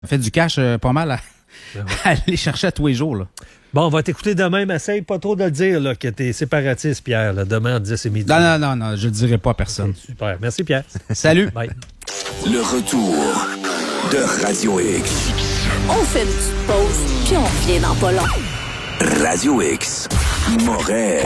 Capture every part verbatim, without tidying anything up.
Ça fait du cash euh, pas mal à, ben ouais. à aller chercher à tous les jours. Là. Bon, on va t'écouter demain, mais essaye pas trop de le dire là, que t'es séparatiste, Pierre. Là. Demain, on disait c'est midi. Non, non, non, non, je le dirai pas à personne. Okay, super. Merci, Pierre. Salut. Bye. Le retour de Radio X. On fait une petite pause, puis on revient dans pas long. Radio X. Moret.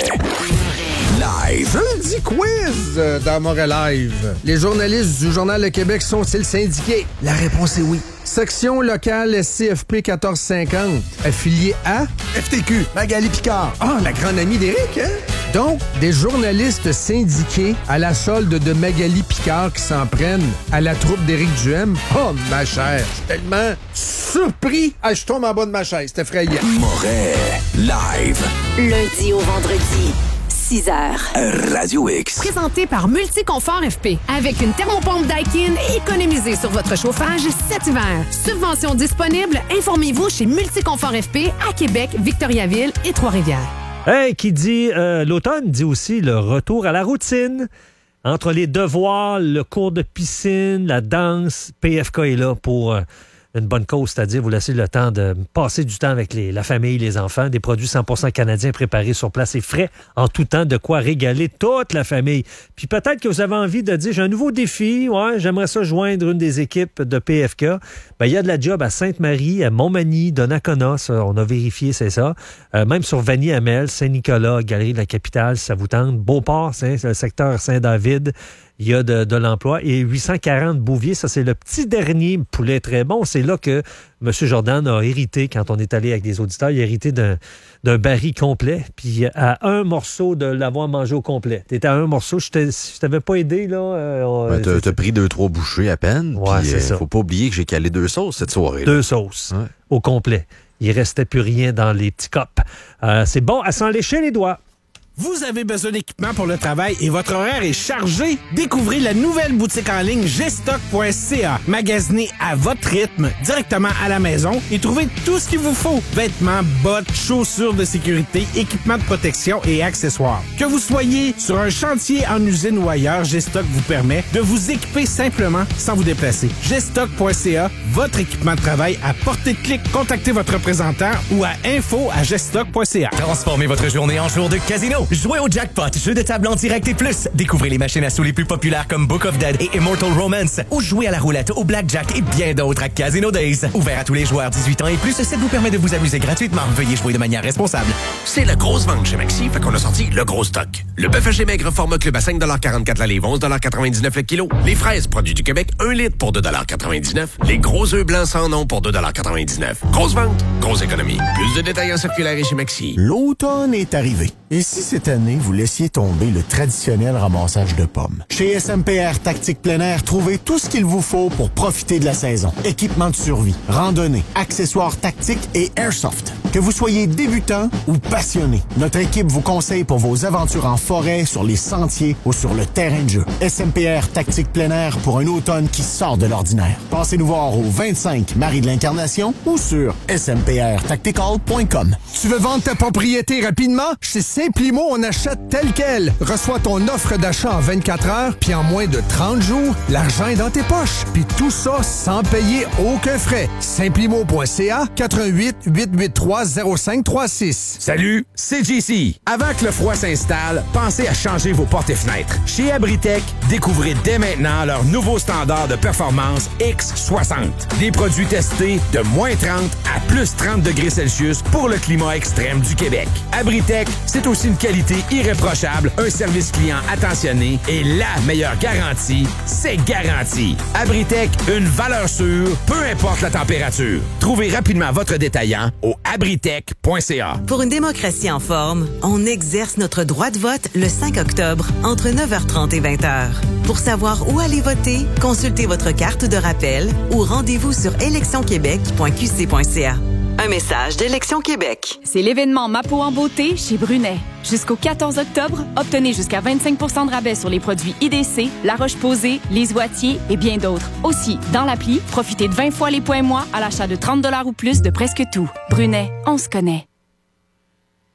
Live. Jeudi quiz euh, dans Moret Live. Les journalistes du Journal Le Québec sont-ils syndiqués? La réponse est oui. Section locale S C F P quatorze cinquante. Affiliée à F T Q. Magali Picard. Ah, la grande amie d'Éric, hein? Donc, des journalistes syndiqués à la solde de Magali Picard qui s'en prennent à la troupe d'Éric Duhem. Oh, ma chère, je suis tellement surpris. Ah, je tombe en bas de ma chaise, c'est effrayant. Moret Live. Lundi au vendredi. six heures. Radio X. Présenté par Multiconfort F P. Avec une thermopompe Daikin, économisez sur votre chauffage cet hiver. Subvention disponible. Informez-vous chez Multiconfort F P à Québec, Victoriaville et Trois-Rivières. Hey, qui dit euh, l'automne dit aussi le retour à la routine. Entre les devoirs, le cours de piscine, la danse, P F K est là pour euh, une bonne cause, c'est-à-dire vous laissez le temps de passer du temps avec les, la famille, les enfants, des produits cent pour cent canadiens préparés sur place et frais en tout temps, de quoi régaler toute la famille. Puis peut-être que vous avez envie de dire, j'ai un nouveau défi, ouais, j'aimerais ça joindre une des équipes de P F K. Ben, il y a de la job à Sainte-Marie, à Montmagny, Donnacona, ça, on a vérifié, c'est ça. Euh, même sur Vanier-Hamel, Saint-Nicolas, Galerie de la Capitale, si ça vous tente. Beauport, c'est le secteur Saint-David. Il y a de, de l'emploi. Et huit cent quarante Bouvier, ça, c'est le petit dernier poulet très bon. C'est là que M. Jordan a hérité, quand on est allé avec des auditeurs, il a hérité d'un, d'un baril complet. Puis à un morceau de l'avoir mangé au complet. T'étais à un morceau, je, je t'avais pas aidé, là. Euh, ben, t'as, t'as pris deux, trois bouchées à peine. Ouais, puis, c'est euh, ça. Faut pas oublier que j'ai calé deux sauces cette soirée. Deux sauces ouais. Au complet. Il restait plus rien dans les petits copes. Euh, c'est bon à s'en lécher les doigts. Vous avez besoin d'équipement pour le travail et votre horaire est chargé? Découvrez la nouvelle boutique en ligne Gestock point c a. Magasinez à votre rythme, directement à la maison et trouvez tout ce qu'il vous faut. Vêtements, bottes, chaussures de sécurité, équipements de protection et accessoires. Que vous soyez sur un chantier, en usine ou ailleurs, Gestock vous permet de vous équiper simplement sans vous déplacer. Gestock point c a, votre équipement de travail à portée de clic. Contactez votre représentant ou à info à gestock point c a. Transformez votre journée en jour de casino. Jouez au jackpot, jeu de table en direct et plus. Découvrez les machines à sous les plus populaires comme Book of Dead et Immortal Romance. Ou jouez à la roulette, au blackjack et bien d'autres à Casino Days. Ouvert à tous les joueurs dix-huit ans et plus, ça vous permet de vous amuser gratuitement. Veuillez jouer de manière responsable. C'est la grosse vente chez Maxi, fait qu'on a sorti le gros stock. Le bœuf haché maigre format club à cinq quarante-quatre la livre, onze quatre-vingt-dix-neuf le kilo. Les fraises, produits du Québec, un litre pour deux quatre-vingt-dix-neuf. Les gros œufs blancs sans nom pour deux quatre-vingt-dix-neuf. Grosse vente, grosse économie. Plus de détails en circulaire et chez Maxi. L'automne est arrivé. Et si cette année, vous laissiez tomber le traditionnel ramassage de pommes? Chez S M P R Tactique Plein Air, trouvez tout ce qu'il vous faut pour profiter de la saison. Équipement de survie, randonnée, accessoires tactiques et airsoft. Que vous soyez débutant ou passionné, notre équipe vous conseille pour vos aventures en forêt, sur les sentiers ou sur le terrain de jeu. S M P R Tactique Plein Air pour un automne qui sort de l'ordinaire. Passez nous voir au vingt-cinq Marie de l'Incarnation ou sur s m p r tactical point com. Tu veux vendre ta propriété rapidement? Chez Simplimo, on achète tel quel. Reçois ton offre d'achat en vingt-quatre heures, puis en moins de trente jours, l'argent est dans tes poches. Puis tout ça sans payer aucun frais. Simplimo point c a, quatre un huit, huit huit trois, zéro cinq trois six. Salut, c'est J C. Avant que le froid s'installe, pensez à changer vos portes et fenêtres. Chez Abritech, découvrez dès maintenant leur nouveau standard de performance X soixante. Des produits testés de moins trente à plus trente degrés Celsius pour le climat extrême du Québec. Abritech, c'est aussi une qualité irréprochable, un service client attentionné et la meilleure garantie, c'est garanti. Abritech, une valeur sûre, peu importe la température. Trouvez rapidement votre détaillant au abritech point c a. Pour une démocratie en forme, on exerce notre droit de vote le cinq octobre entre neuf heures trente et vingt heures. Pour savoir où aller voter, consultez votre carte de rappel ou rendez-vous sur élection québec point q c point c a. Un message d'Élection Québec. C'est l'événement Ma peau en beauté chez Brunet. Jusqu'au quatorze octobre, obtenez jusqu'à vingt-cinq pour cent de rabais sur les produits I D C, La Roche-Posay, Les Oitiers et bien d'autres. Aussi, dans l'appli, profitez de vingt fois les points moi à l'achat de trente dollars ou plus de presque tout. Brunet, on se connaît.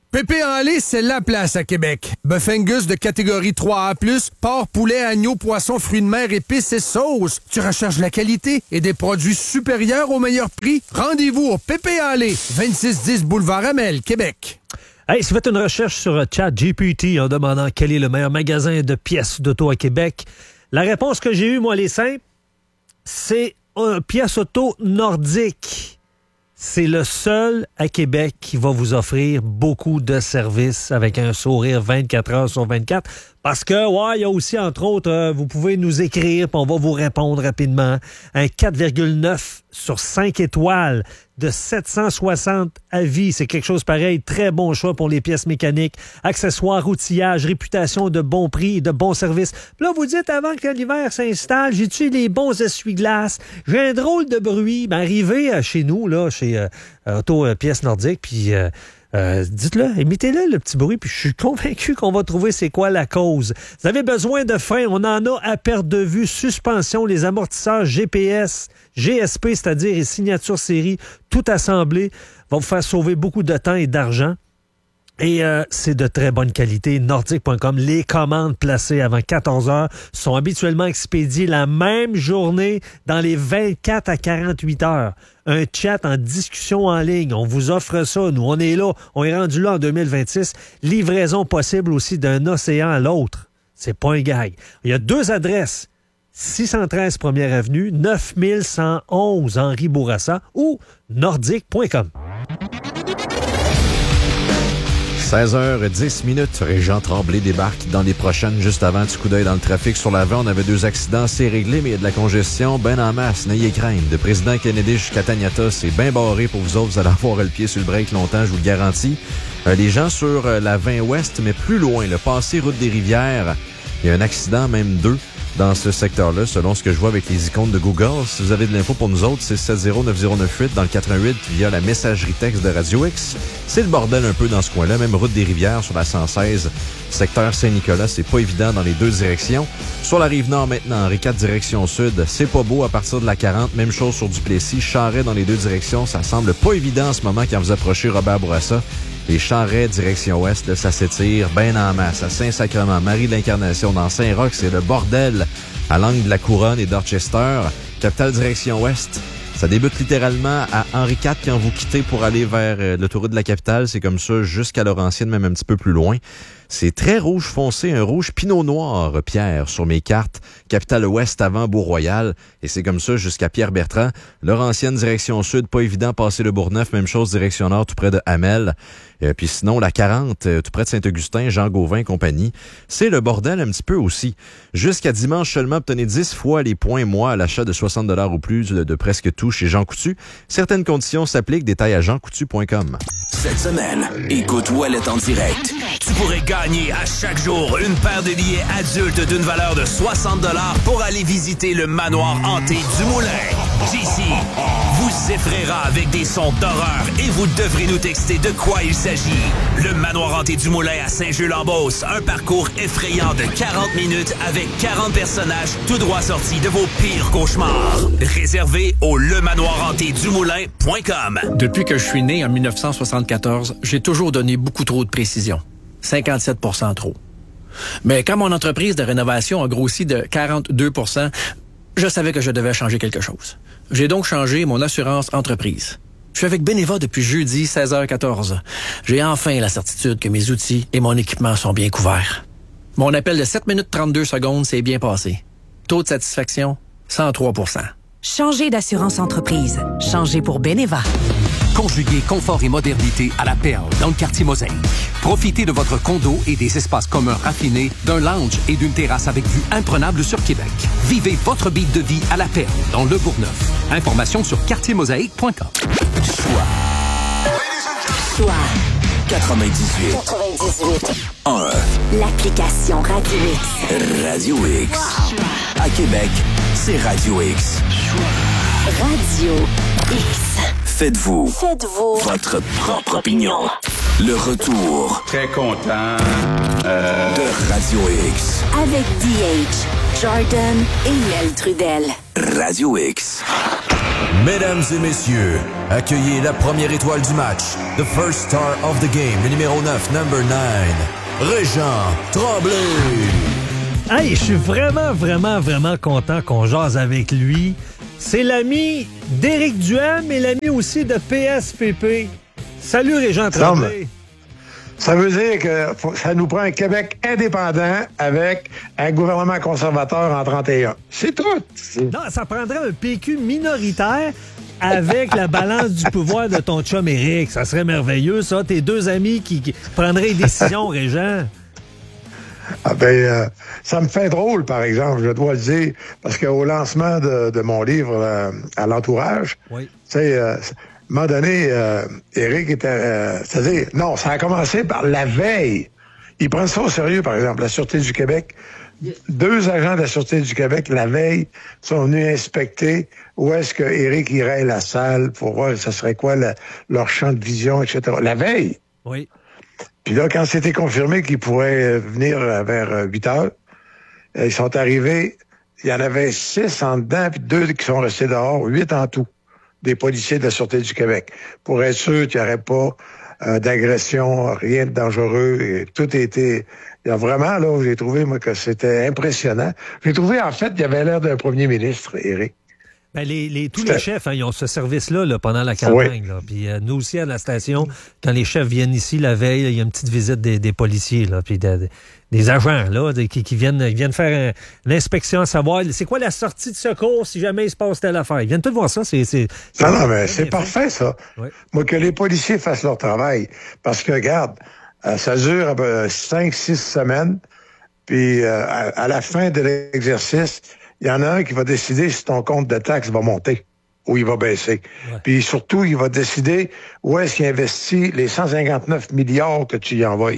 Pépé en lait, c'est la place à Québec. Bœuf Angus de catégorie trois A plus, porc, poulet, agneau, poisson, fruits de mer, épices et sauces. Tu recherches la qualité et des produits supérieurs au meilleur prix? Rendez-vous au Pépé en lait, vingt-six dix boulevard Amel, Québec. Hey, si vous faites une recherche sur ChatGPT en demandant quel est le meilleur magasin de pièces d'auto à Québec, la réponse que j'ai eue, moi, elle est simple, c'est un pièce auto nordique. C'est le seul à Québec qui va vous offrir beaucoup de services avec un sourire vingt-quatre heures sur vingt-quatre. Parce que, ouais, il y a aussi, entre autres, euh, vous pouvez nous écrire puis on va vous répondre rapidement. Un quatre virgule neuf sur cinq étoiles de sept cent soixante avis. C'est quelque chose pareil. Très bon choix pour les pièces mécaniques, accessoires, outillage, réputation de bon prix et de bons services. Puis là, vous dites, avant que l'hiver s'installe, j'ai-tu les bons essuie-glaces? J'ai un drôle de bruit. Ben, arrivez euh, chez nous, là, chez euh, Auto euh, Pièces Nordiques, puis... Euh, Euh, dites-le, imitez-le, le petit bruit, puis je suis convaincu qu'on va trouver c'est quoi la cause. Vous avez besoin de freins, on en a à perte de vue, suspension, les amortisseurs G P S, G S P, c'est-à-dire les signatures série, tout assemblé, va vous faire sauver beaucoup de temps et d'argent. Et euh, c'est de très bonne qualité. Nordique point com, les commandes placées avant quatorze heures sont habituellement expédiées la même journée dans les vingt-quatre à quarante-huit heures. Un chat en discussion en ligne, on vous offre ça. Nous, on est là, on est rendu là en deux mille vingt-six. Livraison possible aussi d'un océan à l'autre. C'est pas un gag. Il y a deux adresses. six cent treize première avenue, neuf mille cent onze Henri Bourassa ou nordique point com. seize heures dix minutes, Régent Tremblay débarque dans les prochaines, juste avant du coup d'œil dans le trafic. Sur l'avant, on avait deux accidents, c'est réglé, mais il y a de la congestion, ben en masse, n'ayez crainte. De Président Kennedy jusqu'à Taniata, c'est bien barré pour vous autres, vous allez avoir le pied sur le break longtemps, je vous le garantis. Euh, les gens sur euh, la vingt ouest, mais plus loin, le passé route des Rivières, il y a un accident, même deux, dans ce secteur-là, selon ce que je vois avec les icônes de Google. Si vous avez de l'info pour nous autres, c'est sept zéro neuf zéro neuf huit dans le quatre-vingt-huit via la messagerie texte de Radio X. C'est le bordel un peu dans ce coin-là, même route des Rivières sur la cent seize, secteur Saint-Nicolas, c'est pas évident dans les deux directions. Sur la rive nord maintenant, Henri quatre direction sud, c'est pas beau à partir de la quarante, même chose sur Duplessis, Charret dans les deux directions, ça semble pas évident en ce moment quand vous approchez Robert Bourassa. Les Charrets, direction ouest, là, ça s'étire bien en masse. À Saint-Sacrement, Marie de l'Incarnation, dans Saint-Roch, c'est le bordel. À l'angle de la Couronne et d'Orchester, capitale direction ouest. Ça débute littéralement à Henri quatre quand vous quittez pour aller vers euh, l'autoroute de la capitale. C'est comme ça jusqu'à Laurentienne, même un petit peu plus loin. C'est très rouge foncé, un rouge pinot noir, Pierre, sur mes cartes. Capitale ouest avant Beau-Royal. Et c'est comme ça jusqu'à Pierre-Bertrand. Laurentienne, direction sud, pas évident, passer le Bourgneuf. Même chose, direction nord, tout près de Hamel. Et puis sinon, la quarante, tout près de Saint-Augustin, Jean Gauvin, compagnie. C'est le bordel un petit peu aussi. Jusqu'à dimanche seulement, obtenez dix fois les points mois à l'achat de soixante dollars ou plus de, de presque tout chez Jean Coutu. Certaines conditions s'appliquent. Détails à jean coutu point com. Cette semaine, écoute Ouellet en direct. Tu pourrais gagner à chaque jour une paire de billets adultes d'une valeur de soixante dollars pour aller visiter le manoir hanté du Moulin. J C vous effraiera avec des sons d'horreur et vous devrez nous texter de quoi il s'agit. Le manoir hanté du Moulin à Saint-Jules-en-Beauce, un parcours effrayant de quarante minutes avec quarante personnages tout droit sortis de vos pires cauchemars. Réservé au lemanoir hanté du moulin point com. Depuis que je suis né en dix-neuf cent soixante-quatorze, j'ai toujours donné beaucoup trop de précision. cinquante-sept pour cent trop. Mais quand mon entreprise de rénovation a grossi de quarante-deux pour cent, je savais que je devais changer quelque chose. J'ai donc changé mon assurance entreprise. Je suis avec Beneva depuis jeudi seize heures quatorze. J'ai enfin la certitude que mes outils et mon équipement sont bien couverts. Mon appel de sept minutes trente-deux secondes s'est bien passé. Taux de satisfaction, cent trois pour cent. Changez d'assurance entreprise. Changez pour Beneva. Conjuguez confort et modernité à la perle dans le quartier Mosaïque. Profitez de votre condo et des espaces communs raffinés, d'un lounge et d'une terrasse avec vue imprenable sur Québec. Vivez votre beat de vie à la perle dans le Bourgneuf. Information sur quartier mosaïque point com. Choix. Choix. quatre-vingt-dix-huit. quatre-vingt-dix-huit. un. L'application Radio X. Radio X. Wow. À Québec, c'est Radio X. Radio X. Faites-vous. Faites-vous. Votre propre opinion. Le retour. Très content. Euh... De Radio X. Avec D H, Jordan et Mel Trudel. Radio X. Mesdames et messieurs, accueillez la première étoile du match, the first star of the game, le numéro neuf, number nine, Régent Tremblay. Hey, je suis vraiment, vraiment, vraiment content qu'on jase avec lui. C'est l'ami d'Éric Duhem et l'ami aussi de P S P P. Salut Régent Tremblay. Ça veut dire que ça nous prend un Québec indépendant avec un gouvernement conservateur en trente et un. C'est tout. C'est... Non, ça prendrait un P Q minoritaire avec la balance du pouvoir de ton chum Éric. Ça serait merveilleux, ça. Tes deux amis qui, qui prendraient des décisions, Régent. Ah ben, euh, ça me fait drôle, par exemple, je dois le dire, parce qu'au lancement de, de mon livre euh, à l'entourage, oui. tu sais, euh, à un moment donné, euh, Éric était... Euh, c'est-à-dire, non, ça a commencé par la veille. Ils prennent ça au sérieux, par exemple, la Sûreté du Québec. Deux agents de la Sûreté du Québec, la veille, sont venus inspecter où est-ce que Éric irait à la salle pour voir ce serait quoi la, leur champ de vision, et cetera. La veille. Oui. Puis là, quand c'était confirmé qu'ils pourraient venir vers huit heures, ils sont arrivés, il y en avait six en dedans, puis deux qui sont restés dehors, huit en tout, des policiers de la Sûreté du Québec, pour être sûr qu'il n'y aurait pas euh, d'agression, rien de dangereux. Et tout était... Il y a vraiment, là, j'ai trouvé, moi, que c'était impressionnant. J'ai trouvé, en fait, il y avait l'air d'un premier ministre, Éric. Ben les, les, tous les chefs, hein, ils ont ce service-là là, pendant la campagne. Oui. Là. Puis euh, nous aussi, à la station, quand les chefs viennent ici la veille, il y a une petite visite des, des policiers, là, puis de, de, des agents là, de, qui, qui viennent, ils viennent faire un, une inspection, savoir c'est quoi la sortie de secours si jamais il se passe telle affaire. Ils viennent tous voir ça. C'est, c'est, c'est non, non, mais c'est parfait, fait. ça. Oui. Moi, que les policiers fassent leur travail. Parce que, regarde, euh, ça dure euh, cinq, six semaines, puis euh, à, à la fin de l'exercice, il y en a un qui va décider si ton compte de taxes va monter ou il va baisser. Ouais. Puis surtout, il va décider où est-ce qu'il investit les cent cinquante-neuf milliards que tu y envoies.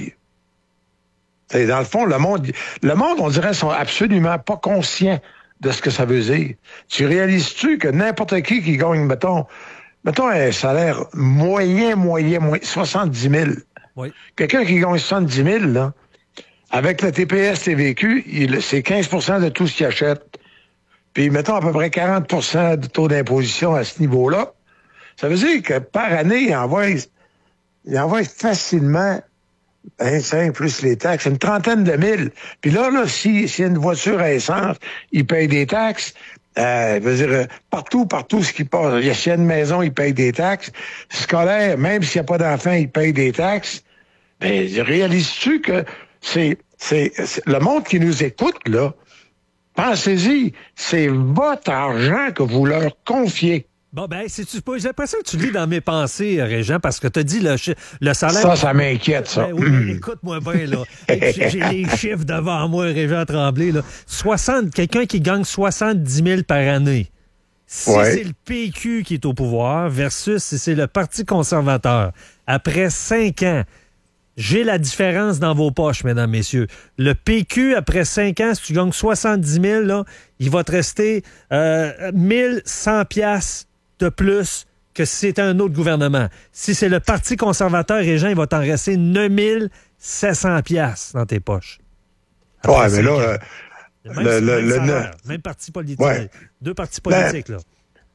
T'sais, dans le fond, le monde, le monde, on dirait, sont absolument pas conscients de ce que ça veut dire. Tu réalises-tu que n'importe qui qui gagne, mettons, mettons un salaire moyen, moyen, moyen, soixante-dix mille. Oui. Quelqu'un qui gagne soixante-dix mille, là, avec le T P S T V Q, il, c'est quinze pour cent de tout ce qu'il achète. Puis, mettons à peu près quarante pour cent de taux d'imposition à ce niveau-là. Ça veut dire que par année, il envoie, il envoie facilement vingt-cinq plus les taxes, une trentaine de mille. Puis là, là, si, s'il y a une voiture à essence, il paye des taxes. Euh, je veux dire, partout, partout, ce qui passe. S'il y a une maison, il paye des taxes. Scolaire, même s'il n'y a pas d'enfants, il paye des taxes. Ben, réalises-tu que c'est, c'est, c'est le monde qui nous écoute, là, pensez-y, c'est votre argent que vous leur confiez. Bon, ben, c'est-tu pas, j'ai l'impression que tu lis dans mes pensées, Régent, parce que tu as dit le, le salaire... Ça, ça m'inquiète, ça. Ben, oui, mmh. Écoute-moi bien, là. J'ai, j'ai les chiffres devant moi, Régent Tremblay, là. soixante, quelqu'un qui gagne soixante-dix mille par année. Si ouais. c'est le P Q qui est au pouvoir versus si c'est le Parti conservateur, après cinq ans, j'ai la différence dans vos poches, mesdames, messieurs. Le P Q, après cinq ans, si tu gagnes soixante-dix mille, là, il va te rester euh, mille cent piastres de plus que si c'était un autre gouvernement. Si c'est le Parti conservateur, Régent, il va t'en rester neuf mille sept cents piastres dans tes poches. Après ouais, mais là... Euh, même, le, même, le, salaire, le, même parti politique. Ouais. Deux partis politiques, ben, là.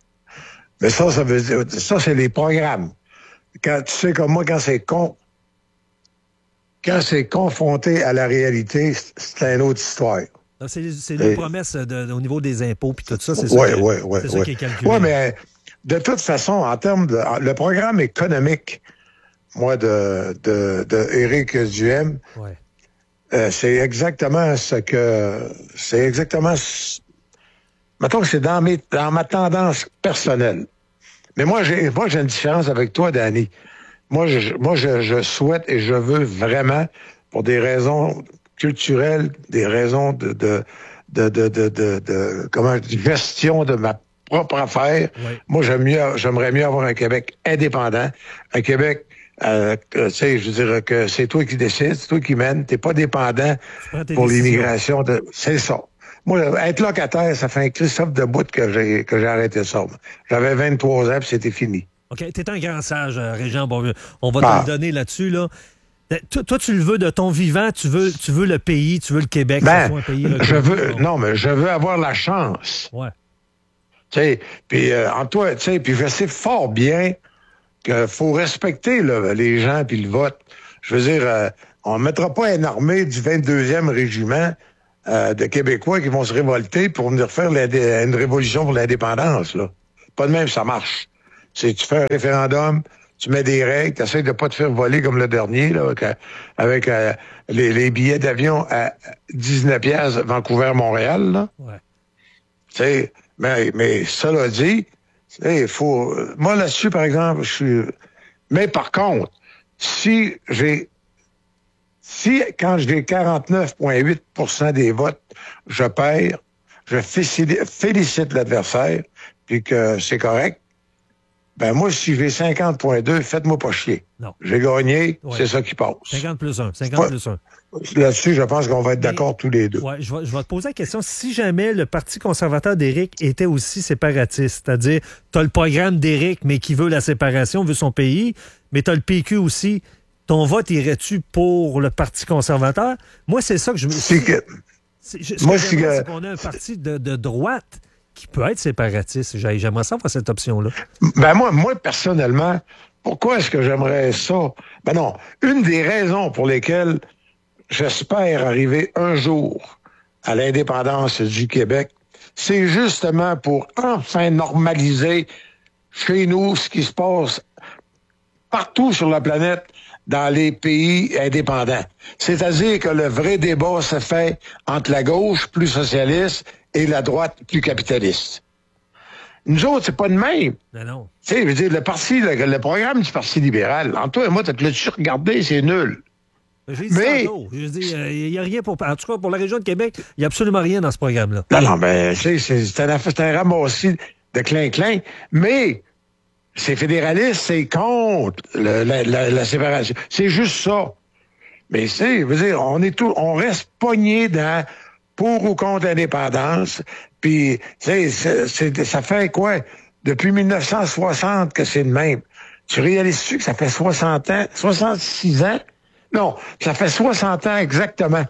Mais ça, ça veut dire... Ça, c'est les programmes. Quand, tu sais, comme moi, quand c'est con... Quand c'est confronté à la réalité, c'est une autre histoire. Non, c'est, c'est les Et... promesses de, de, au niveau des impôts puis tout ça, c'est ouais, ça, qui, ouais, ouais, c'est ouais. ça qui est calculé. Oui, mais de toute façon, en termes de... Le programme économique, moi, de, de, de Éric Duhem, ouais. euh, c'est exactement ce que... C'est exactement... Mettons que c'est dans, mes, dans ma tendance personnelle. Mais moi, j'ai, moi, j'ai une différence avec toi, Danny. Moi, je, moi je, je souhaite et je veux vraiment, pour des raisons culturelles, des raisons de, de, de, de, de, de, de comment, de gestion de ma propre affaire, oui. moi, j'aime mieux, j'aimerais mieux avoir un Québec indépendant, un Québec, euh, tu sais, je veux dire que c'est toi qui décides, c'est toi qui mènes, t'es pas dépendant pour l'immigration. De, c'est ça. Moi, être locataire, ça fait un Christophe de bout que j'ai, que j'ai arrêté ça. J'avais vingt-trois ans, puis c'était fini. OK, t'es un grand sage, Régent. Bon, on va bah. te le donner là-dessus, là. Toi, toi, tu le veux de ton vivant, tu veux, tu veux le pays, tu veux le Québec, ben, que ce soit un pays reconnu. Je veux, non, mais je veux avoir la chance ouais. Tu sais, puis euh, en toi, tu sais, puis je sais fort bien qu'il faut respecter là, les gens puis le vote. Je veux dire, euh, on ne mettra pas une armée du vingt-deuxième régiment euh, de Québécois qui vont se révolter pour venir faire une révolution pour l'indépendance, là. Pas de même, ça marche. C'est, tu fais un référendum, tu mets des règles, tu essaies de pas te faire voler comme le dernier, là, avec, avec euh, les, les billets d'avion à dix-neuf piastres Vancouver-Montréal, là. Ouais. Tu sais, mais, mais cela dit, il faut... Moi, là-dessus, par exemple, je suis... Mais par contre, si j'ai... Si, quand j'ai quarante-neuf virgule huit pour cent des votes, je perds, je félicite, félicite l'adversaire, puis que c'est correct, ben moi, si j'ai cinquante virgule deux, faites-moi pas chier. Non. J'ai gagné, ouais. c'est ça qui passe. cinquante plus un. cinquante ouais. plus un. Là-dessus, je pense qu'on va être d'accord tous les deux. Ouais, je, vais, je vais te poser la question. Si jamais le Parti conservateur d'Éric était aussi séparatiste, c'est-à-dire, tu as le programme d'Éric, mais qui veut la séparation, veut son pays, mais tu as le P Q aussi, ton vote irais-tu pour le Parti conservateur? Moi, c'est ça que je me... C'est que... C'est, je, ce moi, que c'est que... que... c'est qu'on a un parti de, de droite qui peut être séparatiste. J'aimerais savoir cette option-là. Ben moi, moi, personnellement, pourquoi est-ce que j'aimerais ça? Ben non, une des raisons pour lesquelles j'espère arriver un jour à l'indépendance du Québec, c'est justement pour enfin normaliser chez nous ce qui se passe partout sur la planète dans les pays indépendants. C'est-à-dire que le vrai débat se fait entre la gauche plus socialiste et la droite plus capitaliste. Nous autres, c'est pas de même. Non, non. Tu sais, je veux dire, le parti, le, le programme du Parti libéral, entre toi et moi, tu l'as-tu regardé, c'est nul. J'ai dit mais... tantôt. Je dis, il euh, n'y a rien pour... En tout cas, pour la région de Québec, il n'y a absolument rien dans ce programme-là. Non, non, ben, c'est, c'est, c'est, un, c'est un ramassis de clin-clin, mais... C'est fédéraliste, c'est contre le, la, la, la séparation. C'est juste ça. Mais c'est, je veux dire, on est tout, on reste pogné dans pour ou contre l'indépendance. Puis, tu sais, c'est, c'est, ça fait quoi? Depuis mille neuf cent soixante que c'est le même. Tu réalises-tu que ça fait soixante ans, soixante-six ans? Non, ça fait soixante ans exactement.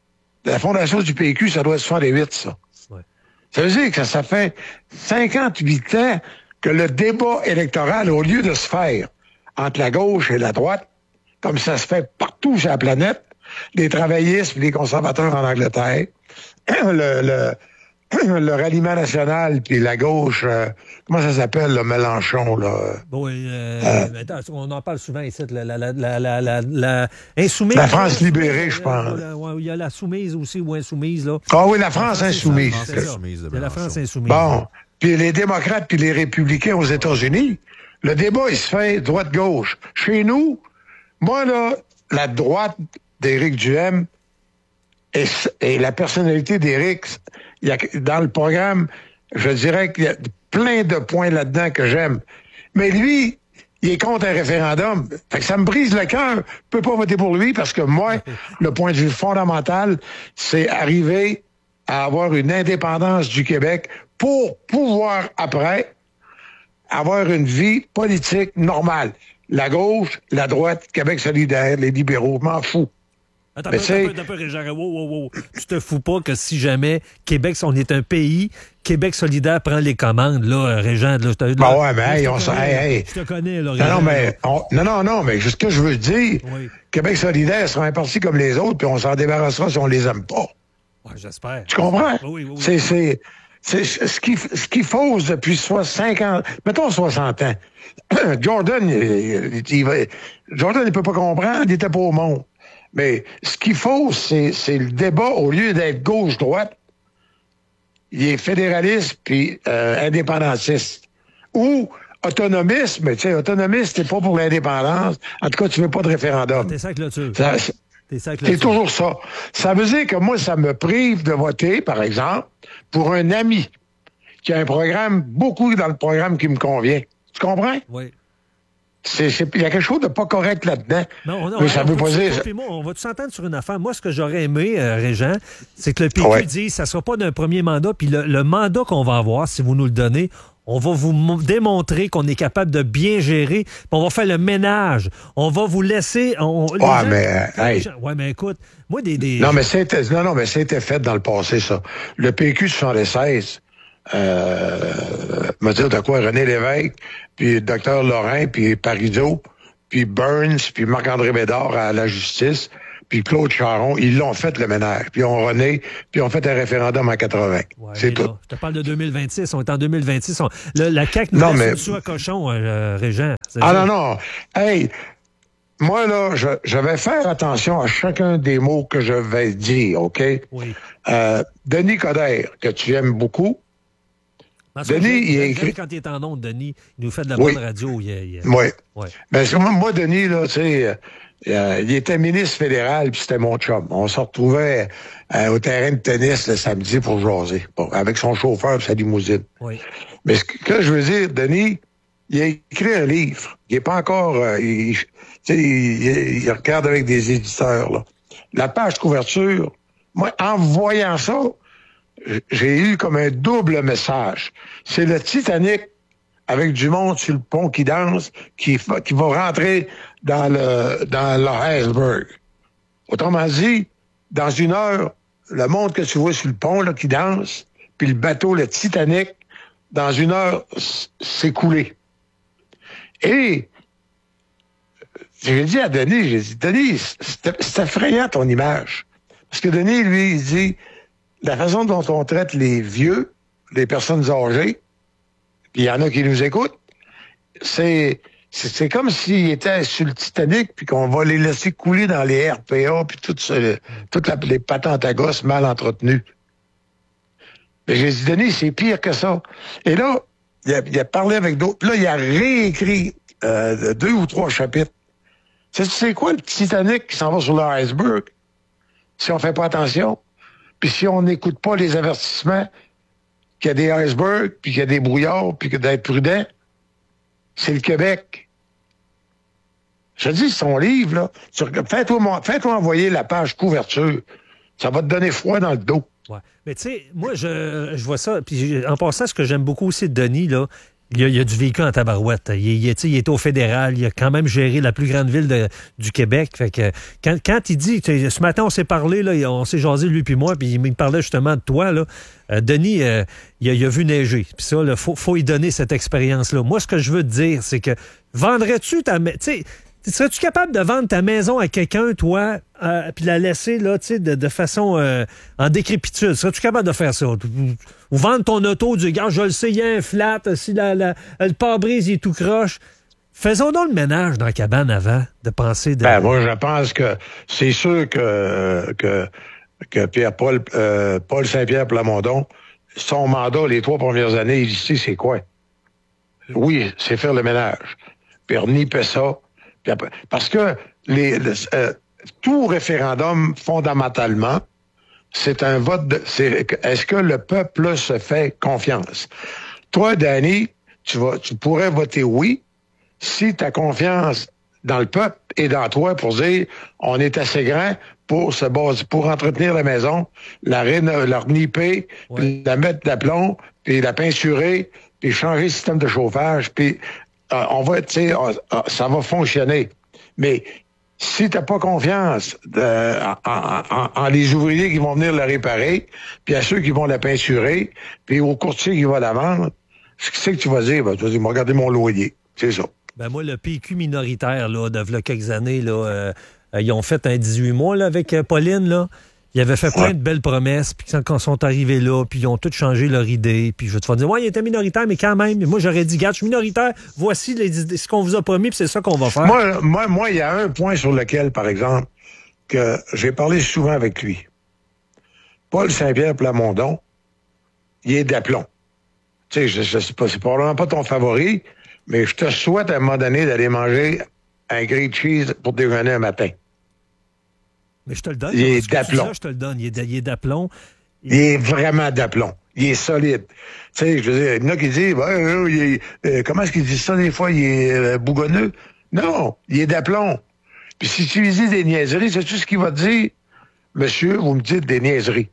La fondation du P Q, ça doit être soixante-huit, ça. Ouais. Ça veut dire que ça, ça fait cinquante-huit ans que le débat électoral, au lieu de se faire entre la gauche et la droite, comme ça se fait partout sur la planète, les travaillistes et les conservateurs en Angleterre, le, le, le ralliement national puis la gauche, euh, comment ça s'appelle, le Mélenchon, là? Bon, euh, euh, attends, on en parle souvent ici, la, la, la, la, la, la, la insoumise. La France libérée, je pense. Il y a la soumise aussi, ou insoumise, là. Ah oui, la France la insoumise. C'est ça. C'est la France insoumise. Bon. Puis les démocrates puis les républicains aux États-Unis, le débat, il se fait droite-gauche. Chez nous, moi, là, la droite d'Éric Duhaime et, et la personnalité d'Éric, il y a, dans le programme, je dirais qu'il y a plein de points là-dedans que j'aime. Mais lui, il est contre un référendum. Fait que ça me brise le cœur. Je peux pas voter pour lui parce que moi, le point de vue fondamental, c'est arriver à avoir une indépendance du Québec pour pouvoir, après, avoir une vie politique normale. La gauche, la droite, Québec solidaire, les libéraux, m'en fous. Attends, mais un peu, un peu, Régent. Wow, wow, wow. Tu te fous pas que si jamais Québec, on est un pays, Québec solidaire prend les commandes, là, Régent. Là, là, bah ouais, mais là, hey, on s'en... Hey, hey. Je te connais, là, Régent. Non, non, mais, on, non, non, non, mais ce que je veux dire, oui. Québec solidaire sera un parti comme les autres, puis on s'en débarrassera si on les aime pas. Ouais, j'espère. Tu comprends? Oui, oui, oui. C'est, c'est, c'est ce qui, ce qui fausse depuis cinquante, mettons soixante ans. Jordan, il, il, il, Jordan, il peut pas comprendre, il était pas au monde. Mais ce qu'il faut, c'est, c'est le débat, au lieu d'être gauche-droite, il est fédéraliste puis euh, indépendantiste. Ou autonomiste, mais tu sais, autonomiste, c'est pas pour l'indépendance. En tout cas, tu veux pas de référendum. T'es ça clôture. Ça, c'est, c'est toujours ça. Ça veut dire que moi, ça me prive de voter, par exemple, pour un ami qui a un programme, beaucoup dans le programme qui me convient. Tu comprends? Oui. C'est, c'est, il y a quelque chose de pas correct là-dedans. Non, non, mais ça on veut pas dire... Moi, on va s'entendre sur une affaire. Moi, ce que j'aurais aimé, euh, Régent, c'est que le P Q ouais. dise ça ne sera pas d'un premier mandat, puis le, le mandat qu'on va avoir, si vous nous le donnez, on va vous m- démontrer qu'on est capable de bien gérer, puis on va faire le ménage. On va vous laisser... On, ouais, gens, mais... Euh, hey. gens, ouais, mais écoute, moi, des... des... Non, mais c'était, non, non, mais c'était fait dans le passé, ça. Le P Q soixante-seize... euh, me dire de quoi René Lévesque, puis le docteur Lorrain, puis Parizeau, puis Burns, puis Marc-André Bédard à la justice, puis Claude Charon, ils l'ont fait le ménage. Puis on René, puis on fait un référendum en quatre-vingts. Ouais, c'est tout. Là, je te parle de deux mille vingt-six. On est en deux mille vingt-six. On, le, la C A Q nous non, laisse mais... dessus à cochon, euh, Régent. Ah non, non. Hey, moi, là, je, je vais faire attention à chacun des mots que je vais dire, OK? Oui. Euh, Denis Coderre, que tu aimes beaucoup. Parce Denis, il a écrit... Quand il est en onde, Denis, il nous fait de la oui. bonne radio. Il, il... Oui. Ouais. Ben, moi, moi, Denis, là, tu sais... Euh, il était ministre fédéral, puis c'était mon chum. On se retrouvait euh, au terrain de tennis le samedi pour jaser, bon, avec son chauffeur et sa limousine. Oui. Mais ce que je veux dire, Denis, il a écrit un livre. Il n'est pas encore... Euh, il, il, il, il regarde avec des éditeurs. Là. La page couverture, moi, en voyant ça, j'ai eu comme un double message. C'est le Titanic avec du monde sur le pont qui danse, qui, qui va rentrer dans le dans l'iceberg. Autrement dit, dans une heure, le monde que tu vois sur le pont là, qui danse, puis le bateau, le Titanic, dans une heure, c'est coulé. Et j'ai dit à Denis, j'ai dit, Denis, c'est effrayant ton image. Parce que Denis, lui, il dit, la façon dont on traite les vieux, les personnes âgées, puis il y en a qui nous écoutent, c'est, c'est, c'est comme s'ils étaient sur le Titanic, puis qu'on va les laisser couler dans les R P A, puis toutes toute les patentes à gosses mal entretenues. Mais j'ai dit, Denis, c'est pire que ça. Et là, il a, il a parlé avec d'autres. Là, il a réécrit euh, deux ou trois chapitres. Tu sais quoi, le Titanic qui s'en va sur l'iceberg, si on fait pas attention, puis si on n'écoute pas les avertissements qu'il y a des icebergs, puis qu'il y a des brouillards, puis que d'être prudent, c'est le Québec. Je te dis, son livre, là, tu, fais-toi, fais-toi envoyer la page couverture. Ça va te donner froid dans le dos. Ouais. Mais tu sais, moi, je, je vois ça. Puis en passant, ce que j'aime beaucoup aussi de Denis, là, il y a, il y a du vécu en tabarouette. Il, il, il est au fédéral. Il a quand même géré la plus grande ville de, du Québec. Fait que quand, quand il dit, ce matin, on s'est parlé, là, on s'est jasé, lui puis moi, puis il me parlait justement de toi, là. Euh, Denis, euh, il, a, il a vu neiger. Puis ça, il faut, faut y donner cette expérience-là. Moi, ce que je veux te dire, c'est que vendrais-tu ta... Tu sais, serais-tu capable de vendre ta maison à quelqu'un, toi, euh, puis la laisser là, tu sais, de, de façon euh, en décrépitude? Serais-tu capable de faire ça? Ou, ou vendre ton auto, du gars, je le sais, il y a un flat, si la, la, le pare-brise il est tout croche. Faisons donc le ménage dans la cabane avant de penser... De... Ben, moi, je pense que c'est sûr que, que, que Pierre-Paul euh, Paul Saint-Pierre Plamondon, son mandat, les trois premières années, il sait c'est quoi? Oui, c'est faire le ménage. Puis reniper ça. Parce que les, les, euh, tout référendum, fondamentalement, c'est un vote de... C'est, est-ce que le peuple se fait confiance? Toi, Danny, tu, vas, tu pourrais voter oui si tu as confiance dans le peuple et dans toi pour dire on est assez grand pour se baser, pour entretenir la maison, la, réno, la reniper, ouais. Puis la mettre d'aplomb, puis la peinturer, puis changer le système de chauffage, puis... Euh, on va, tu sais, euh, ça va fonctionner. Mais si t'as pas confiance de, en, en, en les ouvriers qui vont venir la réparer, puis à ceux qui vont la peinturer, puis au courtier qui va la vendre, ce que c'est que tu vas dire? Ben, tu vas dire, regardez mon loyer. C'est ça. Ben moi, le P Q minoritaire, là, de là, quelques années, là, euh, ils ont fait un dix-huit mois là, avec euh, Pauline, là. Ils avaient fait plein ouais. de belles promesses, puis quand ils sont arrivés là, puis ils ont tous changé leur idée, puis je vais te faire dire, ouais, il était minoritaire, mais quand même, moi j'aurais dit, gars, je suis minoritaire, voici les, ce qu'on vous a promis, puis c'est ça qu'on va faire. Moi, moi, moi, il y a un point sur lequel, par exemple, que j'ai parlé souvent avec lui. Paul Saint-Pierre Plamondon, il est d'aplomb. Tu sais, je, je sais pas, c'est probablement pas ton favori, mais je te souhaite à un moment donné d'aller manger un grilled cheese pour déjeuner un matin. Mais je te le donne. Il est d'aplomb. Ça, je te le donne. Il est, il est d'aplomb. Il... il est vraiment d'aplomb. Il est solide. Tu sais, je veux dire, il y en a qui disent, bah, euh, il est, euh, comment est-ce qu'ils disent ça des fois? Il est euh, bougonneux. Non, il est d'aplomb. Puis si tu lui dis des niaiseries, sais-tu ce qu'il va te dire? Monsieur, vous me dites des niaiseries.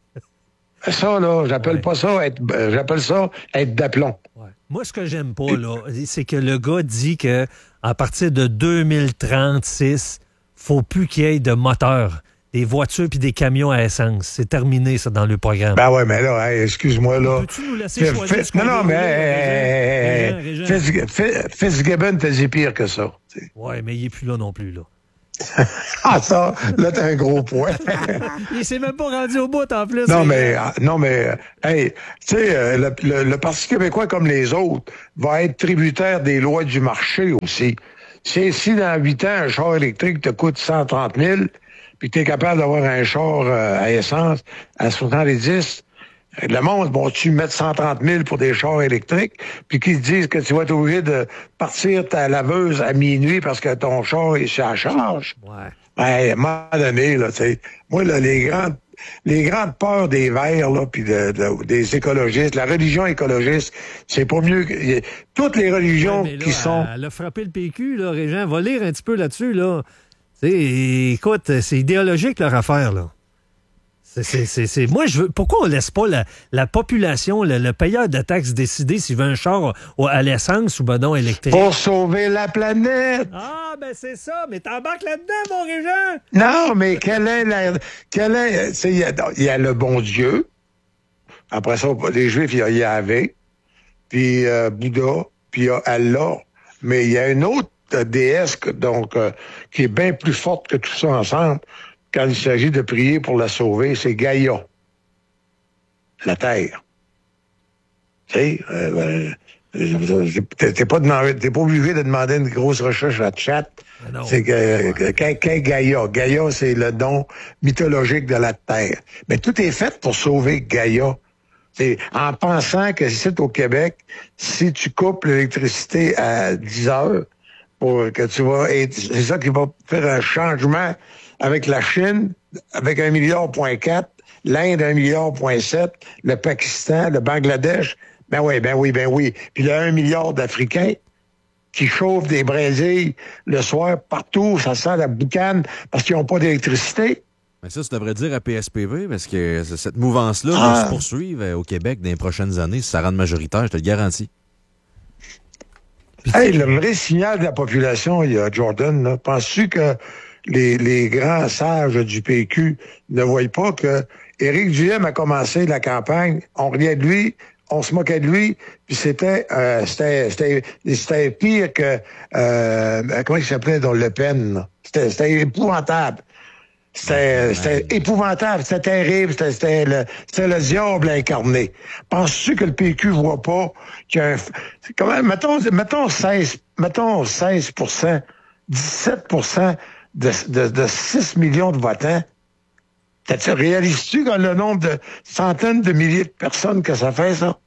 Ça, là, j'appelle ouais. pas ça être, euh, j'appelle ça être d'aplomb. Ouais. Moi, ce que j'aime pas, là, c'est que le gars dit que à partir de deux mille trente-six, faut plus qu'il y ait de moteur des voitures puis des camions à essence. C'est terminé, ça, dans le programme. Ben ouais, mais là, hey, excuse-moi, là. Peux-tu nous laisser Fais- choisir fais- ce qu'on Non, non, veut, mais là, hey, Régent, hey, hey, Régent? Fitz- Fitz- Fitzgibbon, t'as dit pire que ça. t'sais. Ouais, mais il est plus là non plus, là. Ah, ça, là, t'as un gros point. Il s'est même pas rendu au bout, en plus. Non, Régent. mais, ah, non, mais, hey, tu sais, euh, le, le, le Parti québécois, comme les autres, va être tributaire des lois du marché aussi. C'est si dans huit ans, un char électrique te coûte cent trente mille, puis tu es capable d'avoir un char euh, à essence à soixante-dix, le monde, bon-tu mettre cent trente mille pour des chars électriques, puis qu'ils te disent que tu vas être obligé de partir ta laveuse à minuit parce que ton char est sur la charge. Ouais. Ben, à un moment donné, là, tu sais, moi, là, les grandes, les grandes peurs des Verts, là, puis de, de- des écologistes, la religion écologiste, c'est pas mieux que... Toutes les religions Ouais, mais là, qui sont... Elle a frappé le P Q, là, Régent. Va lire un petit peu là-dessus, là. Tu sais, écoute, c'est idéologique, leur affaire, là. C'est, c'est, c'est, c'est- Moi, je veux. Pourquoi on laisse pas la, la population, le, le payeur de taxes décider s'il veut un char au- à l'essence ou ben non électrique? Pour sauver la planète! Ah, ben c'est ça, mais t'embarques là-dedans, mon Régent! Non, mais quelle est la... Quelle est... tu sais, Il y, a- il y a le bon Dieu. Après ça, les Juifs, il y a Yahvé, puis euh, Bouddha, puis il y a Allah. Mais il y a une autre euh, déesse que- donc, euh, qui est bien plus forte que tout ça ensemble quand il s'agit de prier pour la sauver, c'est Gaïa, la Terre. Tu sais, euh, euh, t'es t'es pas, demandé- t'es pas obligé de demander une grosse recherche à chat. C'est que, que- qu'est- qu'est Gaïa. Gaïa, c'est le don mythologique de la Terre. Mais tout est fait pour sauver Gaïa. C'est en pensant que ici, au Québec, si tu coupes l'électricité à dix heures, pour que tu vas être, c'est ça qui va faire un changement avec la Chine, avec un milliard point quatre, l'Inde un milliard point sept, le Pakistan, le Bangladesh. Ben oui, ben oui, ben oui. Puis le un milliard d'Africains qui chauffent des braisilles le soir partout, ça sent la boucane parce qu'ils n'ont pas d'électricité. Mais ça, ça devrait dire à P S P V, parce que c- cette mouvance-là Ah. va se poursuivre euh, au Québec dans les prochaines années, si ça rend majoritaire, je te le garantis. Hey, le vrai signal de la population, il y a Jordan, là. Penses-tu que les, les grands sages du P Q ne voient pas que Éric Duhem a commencé la campagne, on riait de lui, on se moquait de lui, puis c'était euh, c'était c'était c'était pire que euh, comment il s'appelait dans Le Pen, là. C'était c'était épouvantable. C'était c'était épouvantable, c'était terrible, c'était c'était le, c'était le diable incarné. Penses-tu que le P Q voit pas qu'il y a un... c'est Comment, mettons, mettons seize, mettons seize pour cent, dix-sept pour cent de, de, de six millions de votants. T'as-tu, réalises-tu que le nombre de centaines de milliers de personnes que ça fait, ça?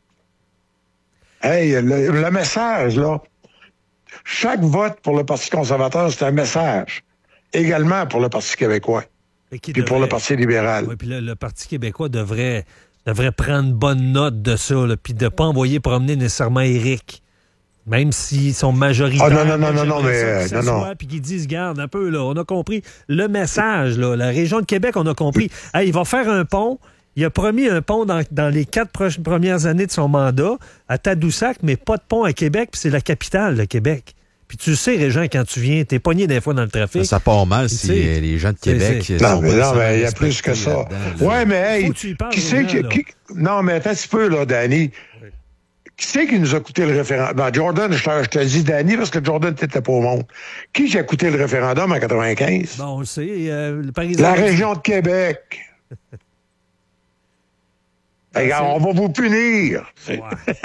Hey, le, le message, là, chaque vote pour le Parti conservateur, c'est un message. Également pour le Parti québécois. Puis devrait... pour le Parti libéral. Oui, puis le, le Parti québécois devrait, devrait prendre bonne note de ça, là, puis de ne pas envoyer promener nécessairement Éric. Même s'ils sont majoritaires. Ah non, non, non, non, non, mais... Ça, non, non. soit, puis qu'ils disent, garde un peu, là, on a compris le message, là, la région de Québec, on a compris. Hey, il va faire un pont. Il a promis un pont dans, dans les quatre proches, premières années de son mandat à Tadoussac, mais pas de pont à Québec, puis c'est la capitale, le Québec. Puis tu sais, Régent, quand tu viens, t'es pogné des fois dans le trafic. Ça, ça part mal si euh, les gens de Québec... c'est, non, sont mais, pas non, mais il y a nécessairement plus que ça. là-dedans, là. Ouais, mais hey, Faut que tu y parles qui aux c'est gens, qui, là. qui- Non, mais attends un petit peu, là, Danny. Qui c'est qui nous a coûté le référendum? Ben, Jordan, je te, je te dis Danny parce que Jordan, t'étais pas au monde. Qui qui a coûté le référendum en quatre-vingt-quinze? Bon, on le sait, euh, le Parisien... La région de Québec. Hey, regarde, on va vous punir. Ouais.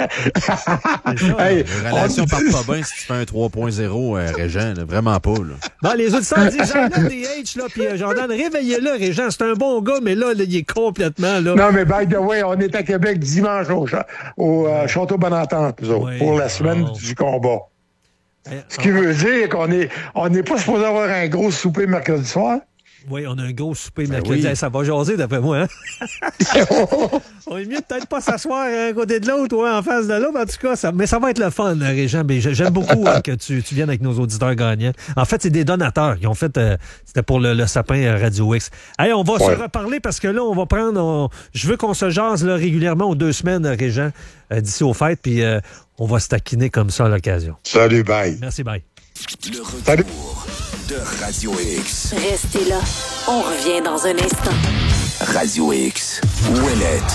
Hey, Les relations on- partent pas bien si tu fais un trois point zéro, euh, Régent, là, vraiment pas. Là. Bon, les auditeurs disent Jordan D H, là, puis euh, Jordan, réveillez-le, Régent, c'est un bon gars, mais là, là, il est complètement, là... Non, mais by the way, on est à Québec dimanche au, cha- au euh, Château Bonentente, nous autres, Oui, pour la semaine bon. du combat. Eh, Ce qui veut dire qu'on est, on n'est pas supposé avoir un gros souper mercredi soir. Oui, on a un gros souper Ben mercredi. oui. Hey, ça va jaser, d'après moi, hein? On est mieux de peut-être pas s'asseoir un côté de l'autre ou en face de l'autre, en tout cas. Ça, mais ça va être le fun, Régent. Mais j'aime beaucoup hein, que tu, tu viennes avec nos auditeurs gagnants. En fait, c'est des donateurs. Ils ont fait... euh, c'était pour le, le sapin euh, Radio X. Hey, on va Ouais. se reparler parce que là, on va prendre... on- je veux qu'on se jase là, régulièrement aux deux semaines, Régent, euh, d'ici aux fêtes. Puis euh, on va se taquiner comme ça à l'occasion. Salut, bye. Merci, bye. Le retour Salut. de Radio X. Restez là. On revient dans un instant. Radio X. Ouellette.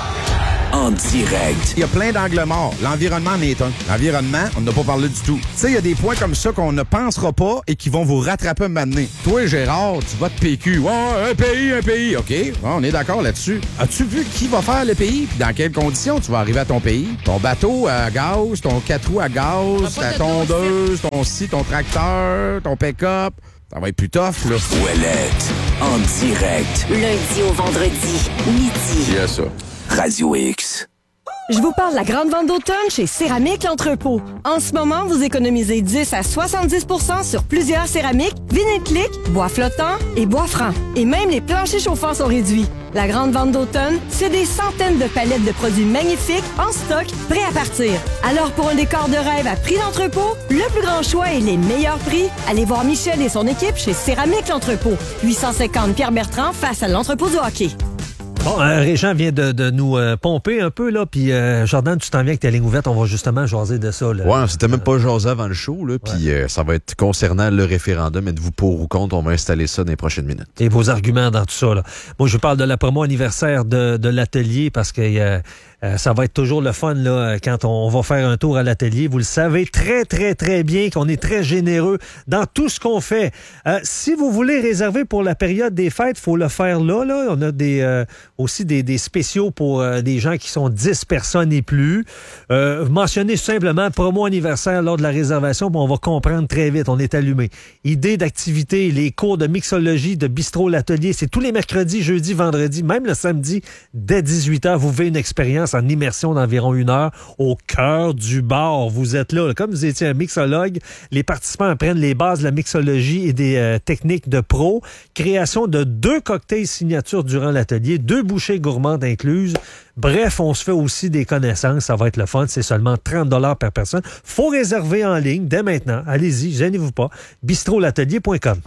En direct. Il y a plein d'angles morts. L'environnement en est un. L'environnement, on n'a pas parlé du tout. Tu sais, il y a des points comme ça qu'on ne pensera pas et qui vont vous rattraper un moment donné. Toi, Gérard, tu votes P Q. Ouais, un pays, un pays. OK, bon, on est d'accord là-dessus. As-tu vu qui va faire le pays? Puis dans quelles conditions tu vas arriver à ton pays? Ton bateau à gaz, ton quatre roues à gaz, ta tondeuse, ton scie, ton tracteur, ton pick-up. Ça va être plus tough, là. Ouellette. En direct. Lundi au vendredi, midi. Il y a ça. Radio X. Je vous parle de la grande vente d'automne chez Céramique L'Entrepôt. En ce moment, vous économisez dix à soixante-dix pour cent sur plusieurs céramiques, vinyle clic, bois flottant et bois franc. Et même les planchers chauffants sont réduits. La grande vente d'automne, c'est des centaines de palettes de produits magnifiques en stock, prêts à partir. Alors pour un décor de rêve à prix d'entrepôt, le plus grand choix et les meilleurs prix, allez voir Michel et son équipe chez Céramique L'Entrepôt. huit cent cinquante Pierre Bertrand face à l'entrepôt du hockey. Bon, euh, Régent vient de, de nous euh, pomper un peu, là, puis euh, Jordan, tu t'en viens avec ta ligne ouverte, on va justement jaser de ça. Là. Ouais, c'était même pas jasé avant le show, là, puis ouais. euh, ça va être concernant le référendum. Êtes-vous pour ou contre? On va installer ça dans les prochaines minutes. Et vos arguments dans tout ça, là. Moi, je parle de la promo anniversaire de, de l'atelier, parce que euh, euh, ça va être toujours le fun, là, quand on, on va faire un tour à l'atelier. Vous le savez très, très, très bien qu'on est très généreux dans tout ce qu'on fait. Euh, si vous voulez réserver pour la période des fêtes, il faut le faire là, là. On a des... Euh, aussi des, des spéciaux pour euh, des gens qui sont dix personnes et plus. Euh, mentionnez simplement promo anniversaire lors de la réservation, bon, on va comprendre très vite, on est allumé. Idées d'activités, les cours de mixologie de Bistrot l'Atelier, c'est tous les mercredis, jeudis, vendredis, même le samedi, dès dix-huit heures, vous vivez une expérience en immersion d'environ une heure au cœur du bar. Vous êtes là, là. Comme vous étiez un mixologue, les participants apprennent les bases de la mixologie et des euh, techniques de pro. Création de deux cocktails signature durant l'atelier, deux bouchées gourmandes incluses. Bref, on se fait aussi des connaissances. Ça va être le fun. C'est seulement trente dollars par personne. Faut réserver en ligne dès maintenant. Allez-y, gênez-vous pas. bistrot l'atelier point com.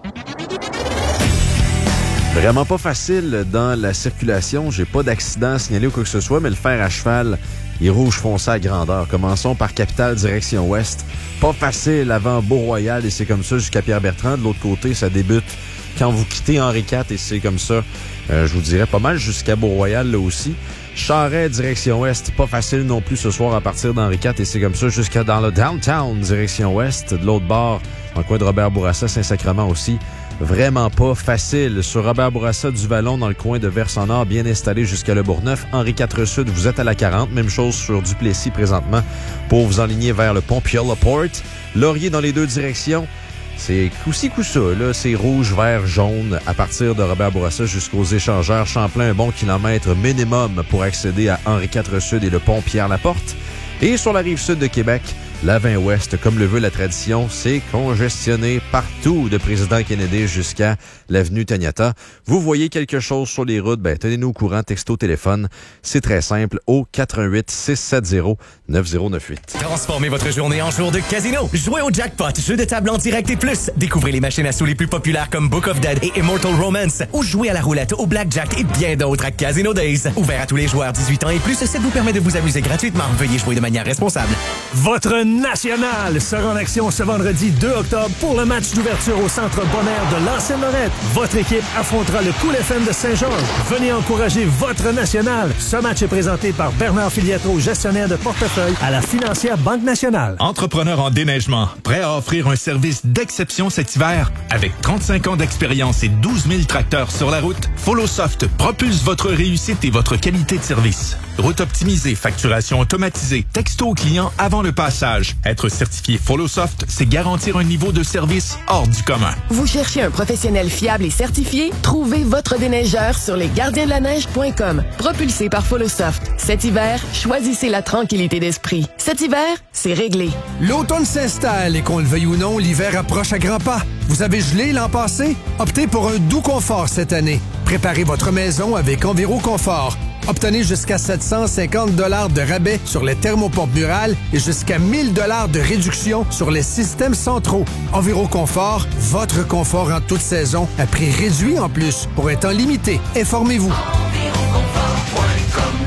Vraiment pas facile dans la circulation. J'ai pas d'accident signalé ou quoi que ce soit, mais le fer à cheval est rouge foncé à grandeur. Commençons par Capitale, direction ouest. Pas facile avant Beau-Royal et c'est comme ça jusqu'à Pierre-Bertrand. De l'autre côté, ça débute quand vous quittez Henri quatre et c'est comme ça, euh, je vous dirais pas mal jusqu'à Beau-Royal là aussi. Charret, direction ouest, pas facile non plus ce soir à partir d'Henri quatre et c'est comme ça jusqu'à dans le downtown, direction ouest. De l'autre bord, dans le coin de Robert Bourassa, Saint-Sacrement aussi. Vraiment pas facile. Sur Robert Bourassa du Vallon, dans le coin de Vers-en-Nord, bien installé jusqu'à Le Bourgneuf. Henri quatre Sud, vous êtes à la quarante. Même chose sur Duplessis présentement pour vous enligner vers le pont Pierre-Laporte. Laurier dans les deux directions. C'est coup-ci, coup-ça, là. C'est rouge, vert, jaune à partir de Robert Bourassa jusqu'aux échangeurs Champlain. Un bon kilomètre minimum pour accéder à Henri quatre Sud et le pont Pierre-Laporte. Et sur la rive sud de Québec, la vingt ouest, comme le veut la tradition, c'est congestionné partout de Président Kennedy jusqu'à l'avenue Taniata. Vous voyez quelque chose sur les routes, ben tenez-nous au courant, texto, téléphone. C'est très simple, au quatre un huit, six sept zéro, neuf zéro neuf huit. Transformez votre journée en jour de casino. Jouez au jackpot, jeu de table en direct et plus. Découvrez les machines à sous les plus populaires comme Book of Dead et Immortal Romance. Ou jouez à la roulette, au blackjack et bien d'autres à Casino Days. Ouvert à tous les joueurs dix-huit ans et plus, ça vous permet de vous amuser gratuitement. Veuillez jouer de manière responsable. Votre national sera en action ce vendredi deux octobre pour le match d'ouverture au Centre Bonheur de l'Ancienne-Lorette. Votre équipe affrontera le Cool F M de Saint-Georges. Venez encourager votre national. Ce match est présenté par Bernard Filiatro, gestionnaire de portefeuille à la Financière Banque Nationale. Entrepreneur en déneigement, prêt à offrir un service d'exception cet hiver? Avec trente-cinq ans d'expérience et douze mille tracteurs sur la route, FollowSoft propulse votre réussite et votre qualité de service. Route optimisée, facturation automatisée, texto au client avant le passage. Être certifié FollowSoft, c'est garantir un niveau de service hors du commun. Vous cherchez un professionnel fiable et certifié? Trouvez votre déneigeur sur lesgardiensdelaneige point com. Propulsé par FollowSoft. Cet hiver, choisissez la tranquillité d'esprit. Cet hiver, c'est réglé. L'automne s'installe et qu'on le veuille ou non, l'hiver approche à grands pas. Vous avez gelé l'an passé? Optez pour un doux confort cette année. Préparez votre maison avec Enviroconfort. Obtenez jusqu'à sept cent cinquante dollars de rabais sur les thermopompes murales et jusqu'à mille dollars de réduction sur les systèmes centraux. Enviroconfort, votre confort en toute saison, à prix réduit en plus, pour un temps limité. Informez-vous. Ça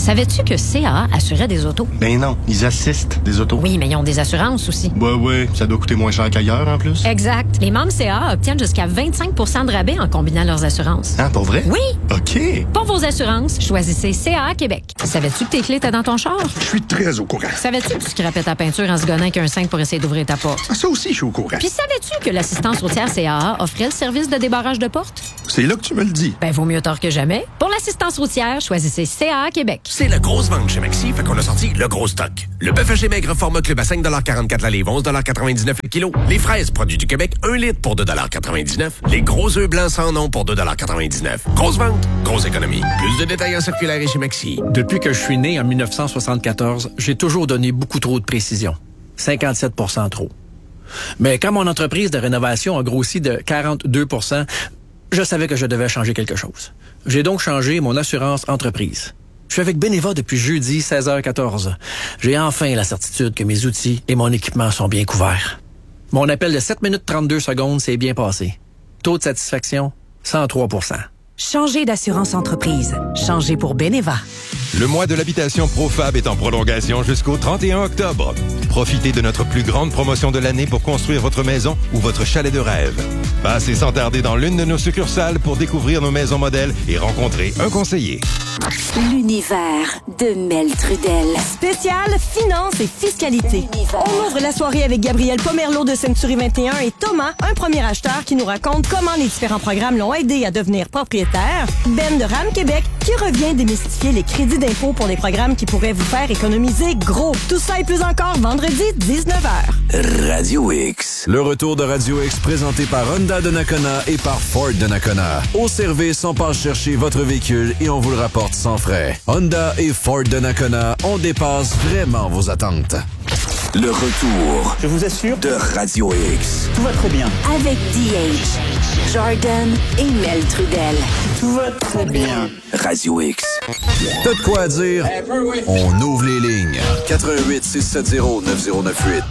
Savais-tu que C A A assurait des autos? Ben non, ils assistent des autos. Oui, mais ils ont des assurances aussi. Ouais, ouais, ça doit coûter moins cher qu'ailleurs en plus. Exact. Les membres C A A obtiennent jusqu'à vingt-cinq pour cent de rabais en combinant leurs assurances. Ah, pour vrai? Oui! OK. Pour vos assurances, choisissez C A A Québec. Savais-tu que tes clés étaient dans ton char? Je suis très au courant. Savais-tu que tu scrapais ta peinture en se gonnant avec un cinq pour essayer d'ouvrir ta porte? Ah, ça aussi, je suis au courant. Puis savais-tu que l'assistance routière C A A offrait le service de débarrage de porte? C'est là que tu me le dis. Ben, vaut mieux tard que jamais. Pour l'assistance routière, choisissez C A A Québec. C'est la grosse vente chez Maxi, fait qu'on a sorti le gros stock. Le bœuf haché maigre format club à cinq quarante-quatre la livre, onze quatre-vingt-dix-neuf le kilo. Les fraises produits du Québec, un litre pour deux quatre-vingt-dix-neuf. Les gros œufs blancs sans nom pour deux quatre-vingt-dix-neuf. Grosse vente, grosse économie. Plus de détails en circulaire et chez Maxi. Depuis que je suis né en dix-neuf cent soixante-quatorze, j'ai toujours donné beaucoup trop de précision. cinquante-sept pour cent trop. Mais quand mon entreprise de rénovation a grossi de quarante-deux pour cent, je savais que je devais changer quelque chose. J'ai donc changé mon assurance entreprise. Je suis avec Beneva depuis jeudi, seize heures quatorze. J'ai enfin la certitude que mes outils et mon équipement sont bien couverts. Mon appel de sept minutes trente-deux secondes s'est bien passé. Taux de satisfaction, cent trois pour cent. Changez d'assurance entreprise. Changez pour Beneva. Le mois de l'habitation Profab est en prolongation jusqu'au trente et un octobre. Profitez de notre plus grande promotion de l'année pour construire votre maison ou votre chalet de rêve. Passez sans tarder dans l'une de nos succursales pour découvrir nos maisons modèles et rencontrer un conseiller. L'univers de Mel Trudel. Spécial finance et fiscalité. On ouvre la soirée avec Gabriel Pomerleau de Century vingt et un et Thomas, un premier acheteur qui nous raconte comment les différents programmes l'ont aidé à devenir propriétaire. Ben de Ram Québec qui revient démystifier les crédits d'impôt pour les programmes qui pourraient vous faire économiser gros. Tout ça et plus encore vendredi dix-neuf heures. Radio X. Le retour de Radio X présenté par Honda de Nakona et par Ford de Nakona. Au service, on passe chercher votre véhicule et on vous le rapporte sans frais. Honda et Ford de Nakona, on dépasse vraiment vos attentes. Le retour. Je vous assure. De Radio X. Tout va très bien. Avec D H, Jordan et Mel Trudel. Tout va très bien. Radio X. T'as de quoi à dire? On ouvre les lignes. quatre un huit, six sept zéro, neuf zéro neuf huit.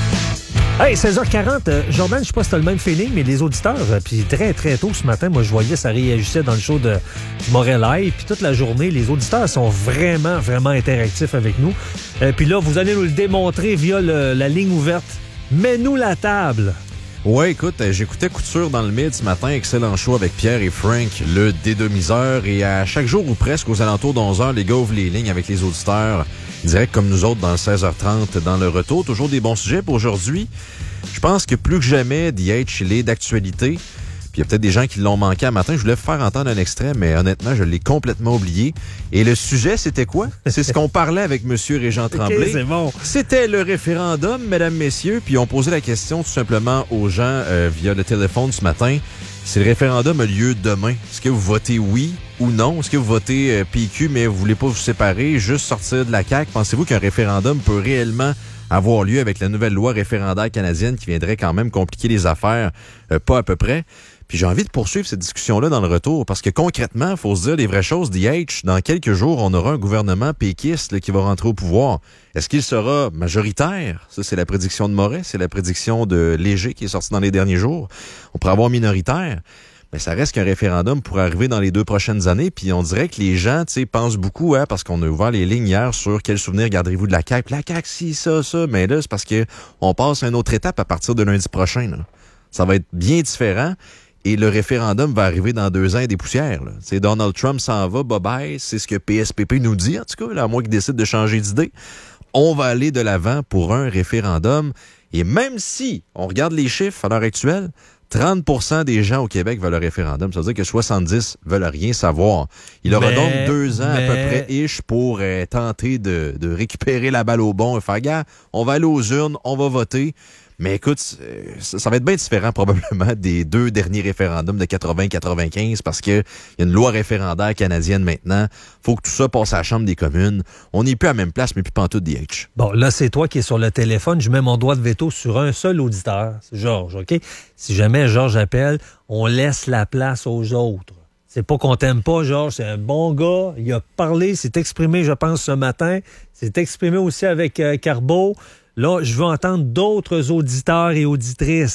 Hey, seize heures quarante, euh, Jordan, je sais pas si t'as le même feeling, mais les auditeurs, euh, puis très, très tôt ce matin, moi, je voyais, ça réagissait dans le show de Montréal Live, puis toute la journée, les auditeurs sont vraiment, vraiment interactifs avec nous. Euh, puis là, vous allez nous le démontrer via le, la ligne ouverte. Mets-nous la table. Ouais, écoute, j'écoutais Couture dans le Mid ce matin, excellent show avec Pierre et Frank, le dédomiseur, et à chaque jour ou presque, aux alentours d'onze heures, les gars ouvrent les lignes avec les auditeurs, direct comme nous autres dans le seize heures trente dans le retour. Toujours des bons sujets pour aujourd'hui. Je pense que plus que jamais, D H, il est d'actualité. Puis il y a peut-être des gens qui l'ont manqué un matin. Je voulais vous faire entendre un extrait, mais honnêtement, je l'ai complètement oublié. Et le sujet, c'était quoi? C'est ce qu'on parlait avec M. Régent Tremblay. Okay, c'est bon. C'était le référendum, mesdames, messieurs. Puis on posait la question tout simplement aux gens euh, via le téléphone ce matin. Si le référendum a lieu demain, est-ce que vous votez oui ou non? Est-ce que vous votez euh, P Q, mais vous voulez pas vous séparer, juste sortir de la C A Q? Pensez-vous qu'un référendum peut réellement avoir lieu avec la nouvelle loi référendaire canadienne qui viendrait quand même compliquer les affaires, euh, pas à peu près? Puis j'ai envie de poursuivre cette discussion-là dans le retour, parce que concrètement, il faut se dire les vraies choses, D H. Dans quelques jours, on aura un gouvernement péquiste là, qui va rentrer au pouvoir. Est-ce qu'il sera majoritaire? Ça, c'est la prédiction de Moret, c'est la prédiction de Léger qui est sortie dans les derniers jours. On pourrait avoir minoritaire. Mais ça reste qu'un référendum pourrait arriver dans les deux prochaines années, puis on dirait que les gens, tu sais, pensent beaucoup, hein, parce qu'on a ouvert les lignes hier sur quel souvenir garderez-vous de la C A Q. La C A Q, si, ça, ça, mais là, c'est parce que on passe à une autre étape à partir de lundi prochain, là. Ça va être bien différent. Et le référendum va arriver dans deux ans et des poussières. Là. Donald Trump s'en va, bye-bye. C'est ce que P S P P nous dit, en tout cas, là, à moins qu'il décide de changer d'idée. On va aller de l'avant pour un référendum. Et même si on regarde les chiffres à l'heure actuelle, trente pour cent des gens au Québec veulent un référendum. Ça veut dire que soixante-dix veulent rien savoir. Il aura mais, donc deux ans mais... à peu près ish pour euh, tenter de, de récupérer la balle au bon et faire, gars, on va aller aux urnes, on va voter. Mais écoute, ça, ça va être bien différent probablement des deux derniers référendums de quatre-vingts quatre-vingt-quinze parce qu'il y a une loi référendaire canadienne maintenant. Faut que tout ça passe à la Chambre des communes. On n'est plus à la même place, mais plus pantoute D H. Bon, là, c'est toi qui es sur le téléphone. Je mets mon doigt de veto sur un seul auditeur. C'est Georges, OK? Si jamais Georges appelle, on laisse la place aux autres. C'est pas qu'on t'aime pas, Georges. C'est un bon gars. Il a parlé, s'est exprimé, je pense, ce matin. S'est exprimé aussi avec euh, Carbeau. Là, je veux entendre d'autres auditeurs et auditrices.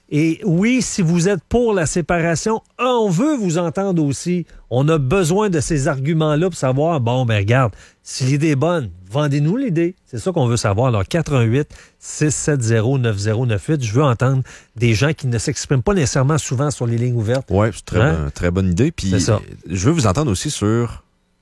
Et oui, si vous êtes pour la séparation, on veut vous entendre aussi. On a besoin de ces arguments-là pour savoir, bon, ben regarde, si l'idée est bonne, vendez-nous l'idée. C'est ça qu'on veut savoir. Alors, quatre un huit, six sept zéro, neuf zéro neuf huit. Je veux entendre des gens qui ne s'expriment pas nécessairement souvent sur les lignes ouvertes. Oui, c'est très, hein? bon, très bonne idée. Puis, c'est ça. Je veux vous entendre aussi sur,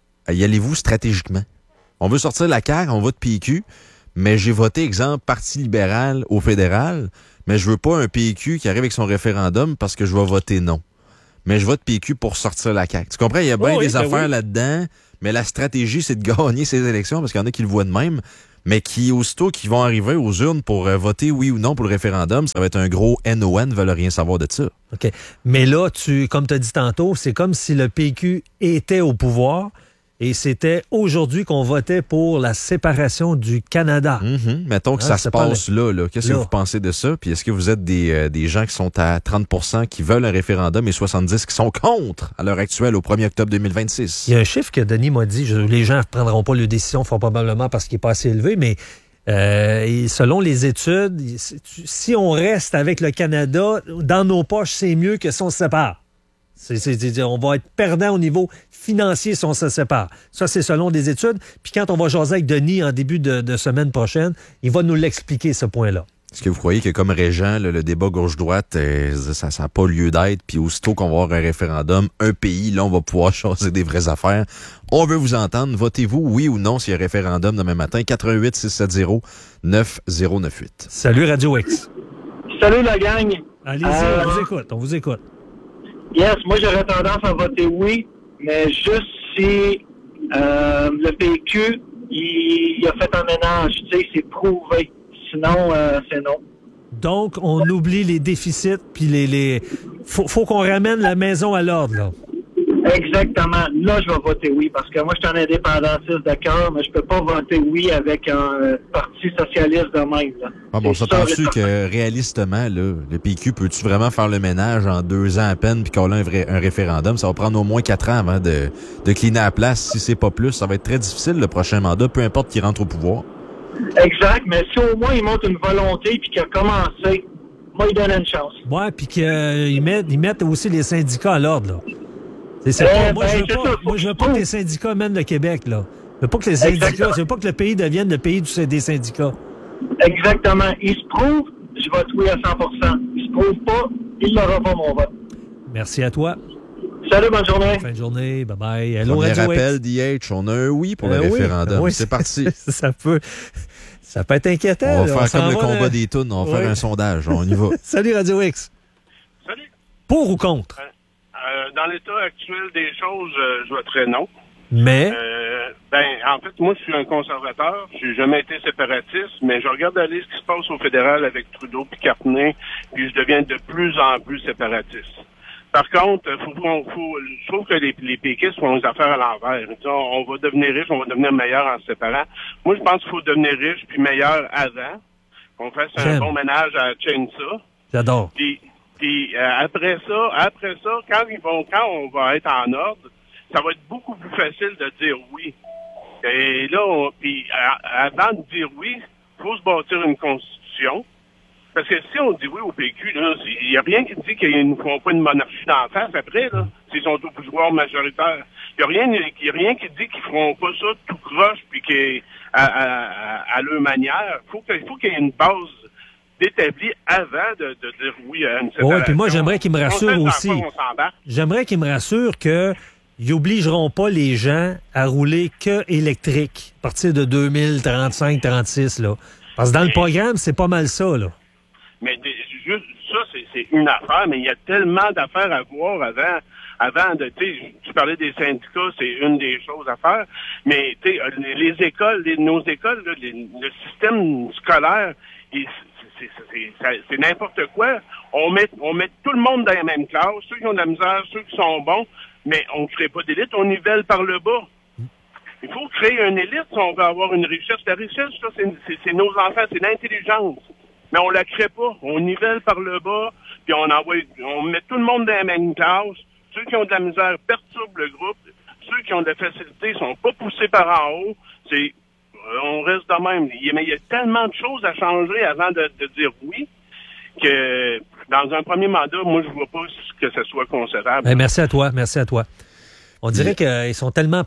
y allez-vous stratégiquement? On veut sortir la C A Q, on vote P Q, mais j'ai voté, exemple, Parti libéral au fédéral, mais je veux pas un P Q qui arrive avec son référendum parce que je vais voter non. Mais je vote P Q pour sortir la C A Q. Tu comprends? Il y a bien oh oui, des ben affaires oui. là-dedans, mais la stratégie, c'est de gagner ces élections parce qu'il y en a qui le voient de même, mais qui, aussitôt qu'ils vont arriver aux urnes pour euh, voter oui ou non pour le référendum, ça va être un gros N O N, ne veulent rien savoir de ça. OK. Mais là, tu, comme tu as dit tantôt, c'est comme si le P Q était au pouvoir. Et c'était aujourd'hui qu'on votait pour la séparation du Canada. Mm-hmm. Mettons que hein, ça se passe le... là. là. Qu'est-ce là. que vous pensez de ça? Puis est-ce que vous êtes des, euh, des gens qui sont à trente pour cent qui veulent un référendum et soixante-dix qui sont contre à l'heure actuelle au premier octobre deux mille vingt-six? Il y a un chiffre que Denis m'a dit. Je, les gens ne prendront pas leur décision fort probablement parce qu'il n'est pas assez élevé, mais euh, et selon les études, si on reste avec le Canada, dans nos poches, c'est mieux que si on se sépare. C'est, c'est, c'est, on va être perdant au niveau financier si on se sépare. Ça, c'est selon des études. Puis quand on va jaser avec Denis en début de, de semaine prochaine, il va nous l'expliquer, ce point-là. Est-ce que vous croyez que comme régent, là, le débat gauche-droite, euh, ça n'a pas lieu d'être, puis aussitôt qu'on va avoir un référendum, un pays, là, on va pouvoir changer des vraies affaires. On veut vous entendre. Votez-vous oui ou non s'il y a un référendum demain matin. quatre un huit, six sept zéro, neuf zéro neuf huit. Salut Radio X. Salut la gang. Allez-y, euh... on vous écoute, on vous écoute. Yes, moi j'aurais tendance à voter oui, mais juste si euh, le P Q il, il a fait un ménage, tu sais, c'est prouvé. Sinon, euh, c'est non. Donc, on oublie les déficits, puis les, les... Faut, faut qu'on ramène la maison à l'ordre, là. Exactement. Là, je vais voter oui, parce que moi, je suis un indépendantiste de cœur, mais je peux pas voter oui avec un parti socialiste de même. Là. Ah bon, ça t'en-tu que réalistement, là, le P Q, peux-tu vraiment faire le ménage en deux ans à peine, puis qu'on a un, vrai, un référendum? Ça va prendre au moins quatre ans avant de, de cleaner la place. Si c'est pas plus, ça va être très difficile le prochain mandat, peu importe qui rentre au pouvoir. Exact, mais si au moins ils montrent une volonté puis qu'il a commencé, moi, il donne une chance. Ouais, puis qu'ils euh, mettent, ils mettent aussi les syndicats à l'ordre, là. C'est, c'est eh pas, moi, ben, je veux pas, ça, moi, je veux pas que les syndicats mènent le Québec, là. Je veux pas que les syndicats, Exactement. je veux pas que le pays devienne le pays du, des syndicats. Exactement. Il se prouve, je vote oui à cent pour cent. Il se prouve pas, il n'aura pas mon vote. Merci à toi. Salut, bonne journée. Fin de journée, bye-bye. Hello, Premier Radio rappel X. d'I H, on a un oui pour euh, le oui. référendum. Oui, c'est parti. Ça peut, ça peut être inquiétant. On va là. faire on comme le combat là. des tunes, on va oui. faire un sondage, on y va. Salut Radio X. Salut. Pour ou contre? Euh, euh, dans l'état actuel des choses, euh, je voterais non. Mais? Euh, ben, en fait, moi, je suis un conservateur. Je n'ai jamais été séparatiste, mais je regarde aller ce qui se passe au fédéral avec Trudeau puis Cartney, puis je deviens de plus en plus séparatiste. Par contre, faut, faut, faut, je trouve que les, les péquistes font les affaires à l'envers. On, on va devenir riche, on va devenir meilleur en se séparant. Moi, je pense qu'il faut devenir riche puis meilleur avant. Qu'on fasse un J'aime. bon ménage à Chainsaw. J'adore. Puis, puis euh, après ça, après ça, quand ils vont, quand on va être en ordre, ça va être beaucoup plus facile de dire oui. Et là, on, puis à, avant de dire oui, il faut se bâtir une constitution. Parce que si on dit oui au P Q, il n'y a rien qui dit qu'ils ne font pas une monarchie d'en face après, là, s'ils sont au pouvoir majoritaire. Il n'y a rien, y a rien qui dit qu'ils feront pas ça tout croche puis qu'à à, à, à leur manière. Faut que, il faut qu'il y ait une base d'établie avant de, de dire oui à une séparation. Oui, puis moi, j'aimerais qu'ils me rassurent aussi. Pas, j'aimerais qu'ils me rassurent que ils n'obligeront pas les gens à rouler que électrique à partir de deux mille trente-cinq trente-six, là. Parce que dans mais, le programme, c'est pas mal ça, là. Mais juste ça, c'est, c'est une affaire, mais il y a tellement d'affaires à voir avant, avant de, tu sais, tu parlais des syndicats, c'est une des choses à faire, mais tu sais, les écoles, les, nos écoles, là, les, le système scolaire, il, c'est, c'est, c'est, c'est n'importe quoi. On met, on met tout le monde dans la même classe, ceux qui ont de la misère, ceux qui sont bons, mais on ne crée pas d'élite, on nivelle par le bas. Il faut créer une élite si on veut avoir une richesse. La richesse, ça, c'est, c'est, c'est nos enfants, c'est l'intelligence. Mais on la crée pas. On nivelle par le bas, puis on envoie, on met tout le monde dans la même classe. Ceux qui ont de la misère perturbent le groupe. Ceux qui ont de la facilité sont pas poussés par en haut. C'est, on reste de même. Mais il y a tellement de choses à changer avant de, de dire oui que dans un premier mandat, moi, je vois pas que ce soit concevable. Ben, merci à toi, merci à toi. On dirait qu'ils sont tellement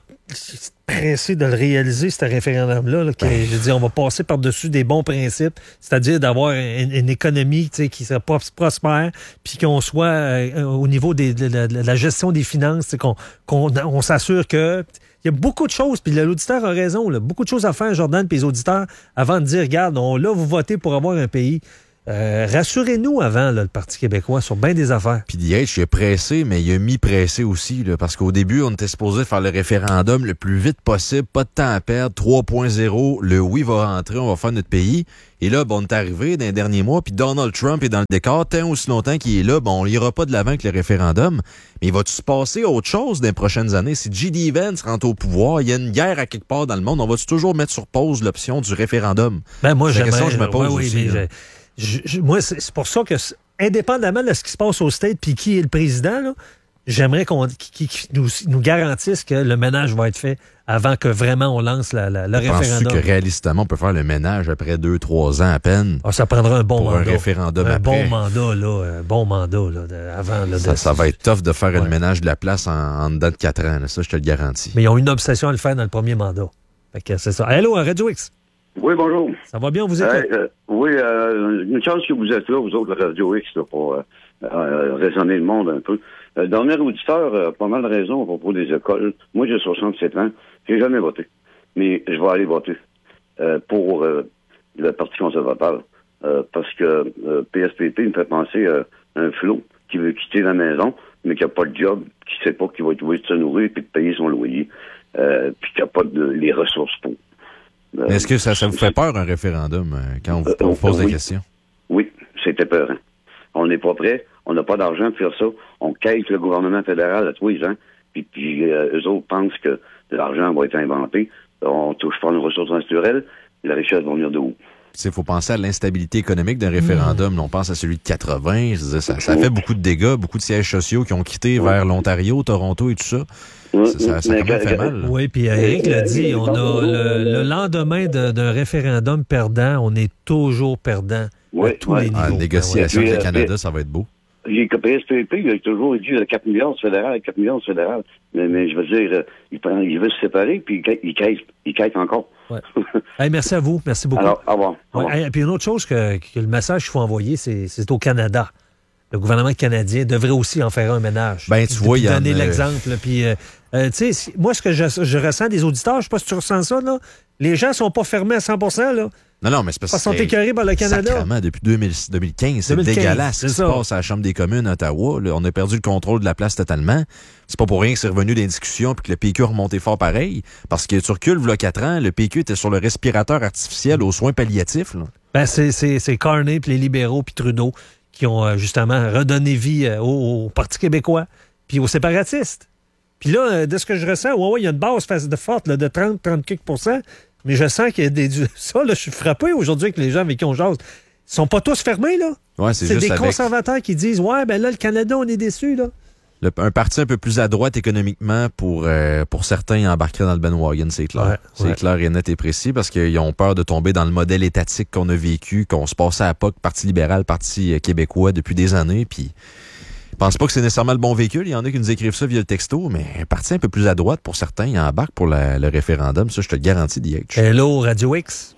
pressés de le réaliser, ce référendum-là, là, que je veux dire, on va passer par-dessus des bons principes, c'est-à-dire d'avoir une, une économie qui soit prospère, puis qu'on soit euh, au niveau des, de, de, de la gestion des finances, qu'on, qu'on on s'assure que... Il y a beaucoup de choses, puis l'auditeur a raison, là, beaucoup de choses à faire, Jordan, puis les auditeurs, avant de dire, regarde, on, là, vous votez pour avoir un pays... Euh, rassurez-nous avant, là, le Parti québécois, sur bien des affaires. Puis D H, il a pressé, mais il a mis pressé aussi, là, parce qu'au début, on était supposé faire le référendum le plus vite possible, pas de temps à perdre, trois point zéro, le oui va rentrer, on va faire notre pays. Et là, bon, on est arrivé dans les derniers mois, puis Donald Trump est dans le décor, tant aussi longtemps qu'il est là, bon, on n'ira pas de l'avant avec le référendum, mais il va-tu se passer autre chose dans les prochaines années? Si J D Vance rentre au pouvoir, il y a une guerre à quelque part dans le monde, on va-tu toujours mettre sur pause l'option du référendum? Ben, moi, c'est la question que je me pose ouais, aussi. Oui, Je, je, moi, c'est, c'est pour ça que, indépendamment de ce qui se passe au State puis qui est le président, là, j'aimerais qu'on qu'il, qu'il nous, nous garantisse que le ménage va être fait avant que vraiment on lance la, la, le référendum. Penses-tu que réalistement, on peut faire le ménage après deux, trois ans à peine? Ah, ça prendra un bon pour mandat. un référendum un après. bon mandat, là. Un bon mandat, là, de, avant. Là, ça, de... ça va être tough de faire ouais. le ménage de la place en, en dedans de quatre ans. Là. Ça, je te le garantis. Mais ils ont une obsession à le faire dans le premier mandat. Fait que c'est ça. Allô, Radio X. Oui, bonjour. Ça va bien, vous écoute? Euh, euh, oui, euh, une chance que vous êtes là, vous autres, la Radio X, là, pour euh, euh, raisonner le monde un peu. Euh, dernier auditeur, euh, pas mal de raisons à propos des écoles. Moi, j'ai soixante-sept ans. J'ai jamais voté. Mais je vais aller voter euh, pour euh, le Parti conservateur. Euh, parce que euh, P S P P me fait penser à un flot qui veut quitter la maison, mais qui n'a pas de job, qui sait pas qu'il va être obligé de se nourrir et de payer son loyer, euh, puis qui n'a pas de, les ressources pour. Euh, Est-ce que ça, ça vous fait peur, un référendum, euh, quand on vous, on vous pose euh, oui. la question? Oui, c'était peur. Hein. On n'est pas prêt, on n'a pas d'argent pour faire ça. On quête le gouvernement fédéral à tous les ans, puis, puis euh, eux autres pensent que l'argent va être inventé. On touche pas aux ressources naturelles, la richesse va venir de où? Il faut penser à l'instabilité économique d'un référendum. Mmh. On pense à celui de quatre-vingts. Ça, ça fait beaucoup de dégâts, beaucoup de sièges sociaux qui ont quitté mmh. vers l'Ontario, Toronto et tout ça. Mmh. Ça, ça, ça a quand même fait mal. Oui, puis Eric l'a dit, on a le, le lendemain de, d'un référendum perdant, on est toujours perdant oui, à tous oui. les niveaux. Ah, négociation puis, avec le Canada, puis, ça va être beau. J'ai P S P P, il a toujours dit quatre milliards fédéral, quatre milliards fédéral. Mais, mais je veux dire, il, il veut se séparer, puis il quête, il quête encore. Ouais. Hey, merci à vous. Merci beaucoup. Alors, au revoir. Au revoir. Ouais, hey, puis une autre chose que, que le message qu'il faut envoyer, c'est, c'est au Canada. Le gouvernement canadien devrait aussi en faire un ménage. Ben, tu vois, il y a donner une... l'exemple. Puis, euh, euh, tu sais, moi, ce que je, je ressens des auditeurs, je sais pas si tu ressens ça, là. Les gens sont pas fermés à cent pour cent, là. Non, non, mais c'est parce que. Ils sont écœurés par le Canada. Sacrément, depuis deux mille, deux mille quinze, c'est deux mille quinze, dégueulasse ce qui se passe à la Chambre des communes à Ottawa. Là, on a perdu le contrôle de la place totalement. C'est pas pour rien que c'est revenu dans les discussions puis que le P Q a remonté fort pareil. Parce que tu recules, il y a quatre ans, le P Q était sur le respirateur artificiel aux soins palliatifs. Là. Ben, c'est, c'est, c'est Carney puis les libéraux puis Trudeau qui ont euh, justement redonné vie euh, au, au Parti québécois puis aux séparatistes. Puis là, euh, de ce que je ressens, ouais, ouais, il y a une base de forte là, de trente à trente-quatre pour cent. Mais je sens qu'il y a des... Ça, là, je suis frappé aujourd'hui avec les gens avec qui on jase. Ils sont pas tous fermés, là. Ouais, c'est c'est juste des avec... conservateurs qui disent « Ouais, ben là, le Canada, on est déçus, là. » Le, un parti un peu plus à droite économiquement, pour, euh, pour certains, embarquerait dans le bandwagon, c'est clair. Ouais, c'est ouais. clair et net et précis, parce qu'ils ont peur de tomber dans le modèle étatique qu'on a vécu, qu'on se passait à P O C, Parti libéral, Parti québécois, depuis des années, puis... Je pense pas que c'est nécessairement le bon véhicule. Il y en a qui nous écrivent ça via le texto, mais un parti un peu plus à droite, pour certains, ils embarquent pour la, le référendum. Ça, je te le garantis, D H. Hello, Radio X.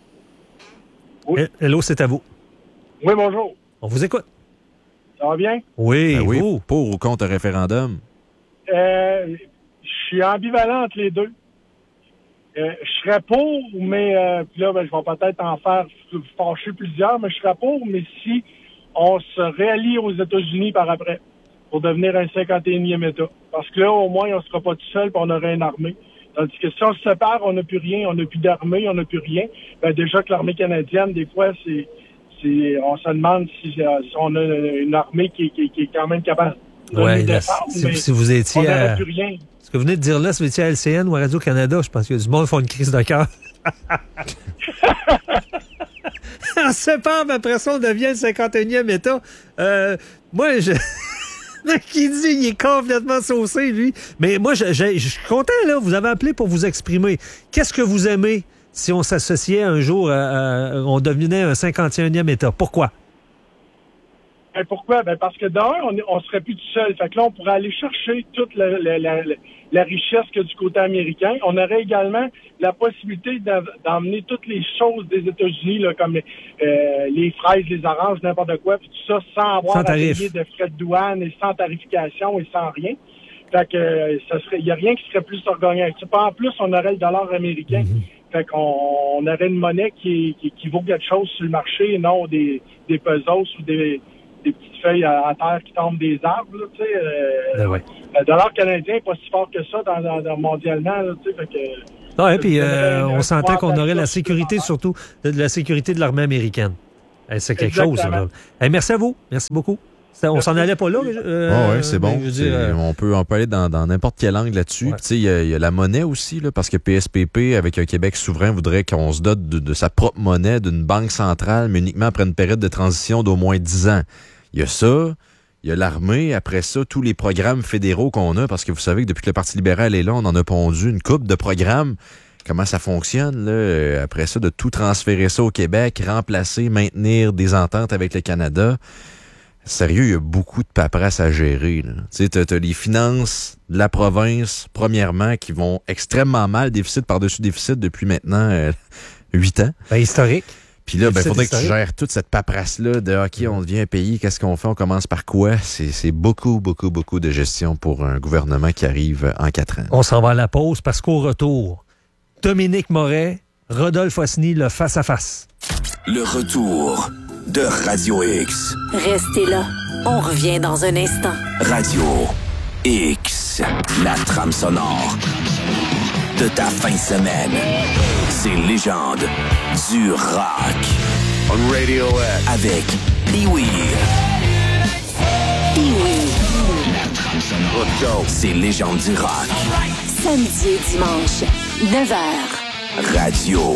Oui. Hello, c'est à vous. Oui, bonjour. On vous écoute. Ça va bien? Oui, ben oui. vous? Pour ou contre un référendum? Euh, je suis ambivalent entre les deux. Euh, je serais pour, mais euh, puis là, ben, je vais peut-être en faire fâcher plusieurs, mais je serais pour, mais si on se réallie aux États-Unis par après, pour devenir un cinquante et unième État. Parce que là, au moins, on ne sera pas tout seul, puis on aurait une armée. Tandis que si on se sépare, on n'a plus rien, on n'a plus d'armée, on n'a plus rien. Ben déjà que l'armée canadienne, des fois, c'est, c'est, on se demande si, si on a une armée qui, qui, qui est quand même capable de ouais, nous défendre, si, mais si vous étiez on n'aurait à... plus rien. Ce que vous venez de dire là, si vous étiez à L C N ou à Radio-Canada, je pense qu'il y a du monde qui font une crise de cœur. On se sépare, mais après ça, on devient le cinquante et unième État. Euh, moi, je... qui dit il est complètement saucé, lui. Mais moi, je, je, je suis content, là. Vous avez appelé pour vous exprimer. Qu'est-ce que vous aimez si on s'associait un jour, à, à, on devenait un cinquante et unième État? Pourquoi? Ben pourquoi? Ben parce que d'un, on, on serait plus tout seul. Fait que là, on pourrait aller chercher toute la, la, la, la richesse qu'il y a du côté américain. On aurait également la possibilité d'emmener toutes les choses des États-Unis, là, comme euh, les fraises, les oranges, n'importe quoi, puis tout ça, sans avoir sans à payer de frais de douane et sans tarification et sans rien. Fait que euh, ça serait, il y a rien qui serait plus orgueilleux. En plus, on aurait le dollar américain. Mm-hmm. Fait qu'on on aurait une monnaie qui, qui, qui vaut quelque chose sur le marché et non des, des pesos ou des des petites feuilles à, à terre qui tombent des arbres, là, tu sais. Euh, ben ouais. Le dollar canadien n'est pas si fort que ça dans, dans, dans mondialement, là, tu sais, fait que... Ouais, puis euh, on s'entend qu'on aurait la sécurité, surtout, de, de la sécurité de l'armée américaine. Hey, c'est quelque Exactement. chose, là. Hey, merci à vous. Merci beaucoup. On merci. s'en allait pas là. Euh, oh, oui, c'est bon. Dire, c'est, euh... on, peut, on peut aller dans, dans n'importe quel angle là-dessus. Ouais. Il y, y a la monnaie aussi, là, parce que P S P P, avec un Québec souverain, voudrait qu'on se dote de, de sa propre monnaie, d'une banque centrale, mais uniquement après une période de transition d'au moins dix ans. Il y a ça, il y a l'armée, après ça, tous les programmes fédéraux qu'on a, parce que vous savez que depuis que le Parti libéral est là, on en a pondu une couple de programmes. Comment ça fonctionne, là? Après ça, de tout transférer ça au Québec, remplacer, maintenir des ententes avec le Canada. Sérieux, il y a beaucoup de paperasse à gérer. Tu sais, t'as, t'as les finances de la province, premièrement, qui vont extrêmement mal, déficit par-dessus déficit depuis maintenant euh, huit ans. Ben, historique. Puis là, il ben, faudrait que tu gères toute cette paperasse-là de OK, on devient un pays, qu'est-ce qu'on fait, on commence par quoi? C'est, c'est beaucoup, beaucoup, beaucoup de gestion pour un gouvernement qui arrive en quatre ans. On s'en va à la pause parce qu'au retour, Dominique Moret, Rodolphe Osny, le face-à-face. Le retour de Radio X. Restez là, on revient dans un instant. Radio X, la trame sonore de ta fin de semaine. Ces légendes du rock. On Radio X. Avec Pee-Wee. Pee-Wee. La trame sonore. Let's go. Ces légendes du rock. Samedi et dimanche, neuf heures. Radio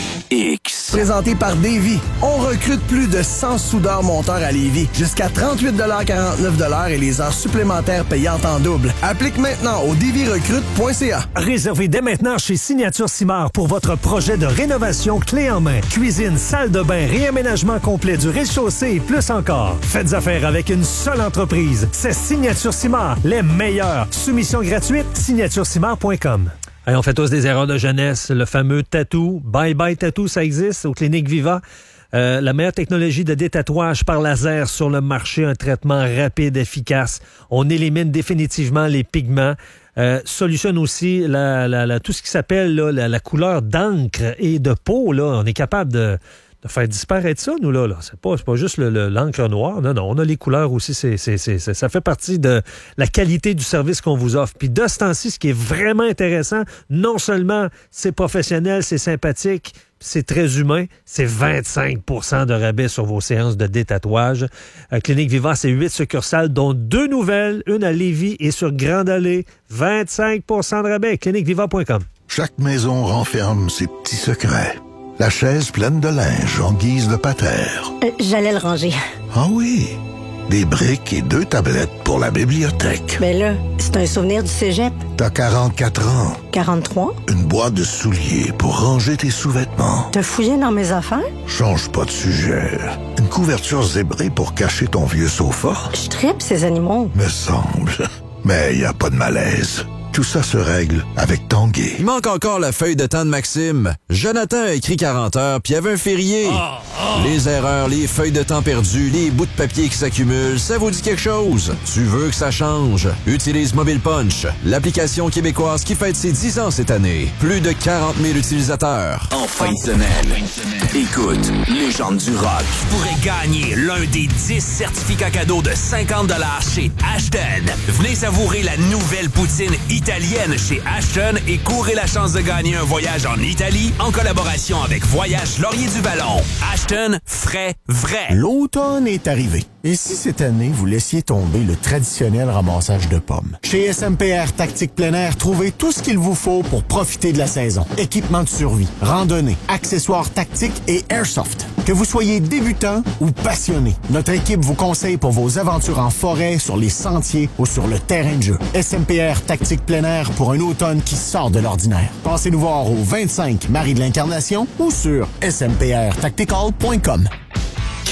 X. Présenté par Davy. On recrute plus de cent soudeurs monteurs à Lévis. Jusqu'à trente-huit quarante-neuf et les heures supplémentaires payantes en double. Applique maintenant au davy recrute point c a. Réservez dès maintenant chez Signature Simard pour votre projet de rénovation clé en main. Cuisine, salle de bain, réaménagement complet du rez-de-chaussée et plus encore. Faites affaire avec une seule entreprise. C'est Signature Simard, les meilleurs. Soumission gratuite, signature simard point com. Hey, on fait tous des erreurs de jeunesse. Le fameux tatou, Bye Bye Tattoo, ça existe au Clinique Viva. Euh, la meilleure technologie de détatouage par laser sur le marché, un traitement rapide, efficace. On élimine définitivement les pigments. Euh, solutionne aussi la, la, la, tout ce qui s'appelle là, la, la couleur d'encre et de peau. Là. On est capable de... de faire disparaître ça, nous, là. là. C'est pas, c'est pas juste le, le, l'encre noire. Non, non, on a les couleurs aussi. C'est, c'est, c'est, c'est, ça fait partie de la qualité du service qu'on vous offre. Puis de ce temps-ci, ce qui est vraiment intéressant, non seulement c'est professionnel, c'est sympathique, c'est très humain, c'est vingt-cinq pour cent de rabais sur vos séances de détatouage. Euh, Clinique Viva, c'est huit succursales, dont deux nouvelles, une à Lévis et sur Grande Allée. vingt-cinq pour cent de rabais. clinique viva point com. Chaque maison renferme ses petits secrets. La chaise pleine de linge en guise de patère. Euh, j'allais le ranger. Ah oui, des briques et deux tablettes pour la bibliothèque. Mais là, c'est un souvenir du cégep. T'as quarante-quatre ans. quarante-trois? Une boîte de souliers pour ranger tes sous-vêtements. T'as fouillé dans mes affaires? Change pas de sujet. Une couverture zébrée pour cacher ton vieux sofa. Je tripe ces animaux. Me semble. Mais y a pas de malaise. Tout ça se règle avec Tanguay. Il manque encore la feuille de temps de Maxime. Jonathan a écrit quarante heures, puis il y avait un férié. Oh, oh. Les erreurs, les feuilles de temps perdues, les bouts de papier qui s'accumulent, ça vous dit quelque chose? Tu veux que ça change? Utilise Mobile Punch, l'application québécoise qui fête ses dix ans cette année. Plus de quarante mille utilisateurs. En fin de semaine, écoute, Légende du rock. Tu pourrais gagner l'un des dix certificats cadeaux de cinquante dollars chez Ashton. Venez savourer la nouvelle poutine italienne chez Ashton et courez la chance de gagner un voyage en Italie en collaboration avec Voyage Laurier du Vallon. Ashton, frais, vrai. L'automne est arrivé. Et si cette année, vous laissiez tomber le traditionnel ramassage de pommes? Chez S M P R Tactique Plein Air, trouvez tout ce qu'il vous faut pour profiter de la saison. Équipement de survie, randonnée, accessoires tactiques et airsoft. Que vous soyez débutant ou passionné, notre équipe vous conseille pour vos aventures en forêt, sur les sentiers ou sur le terrain de jeu. S M P R Tactique Plein Air pour un automne qui sort de l'ordinaire. Passez nous voir au vingt-cinq Marie de l'Incarnation ou sur s m p r tactical point com.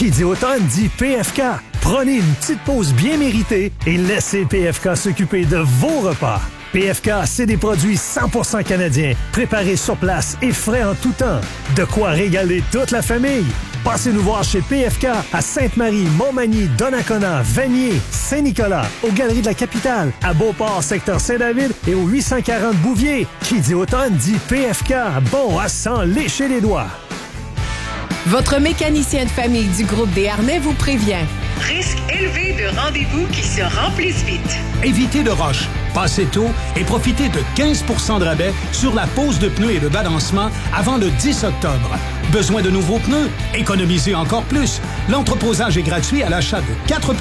Qui dit automne dit P F K. Prenez une petite pause bien méritée et laissez P F K s'occuper de vos repas. P F K, c'est des produits cent pour cent canadiens, préparés sur place et frais en tout temps. De quoi régaler toute la famille. Passez nous voir chez P F K à Sainte-Marie, Montmagny, Donnacona, Vanier, Saint-Nicolas, aux Galeries de la Capitale, à Beauport, secteur Saint-David et au huit cent quarante Bouvier. Qui dit automne dit P F K. Bon à s'en lécher les doigts. Votre mécanicien de famille du groupe Desharnais vous prévient. Risque élevé de rendez-vous qui se remplissent vite. Évitez le rush, passez tôt et profitez de quinze pour cent de rabais sur la pose de pneus et le balancement avant le dix octobre. Besoin de nouveaux pneus? Économisez encore plus. L'entreposage est gratuit à l'achat de quatre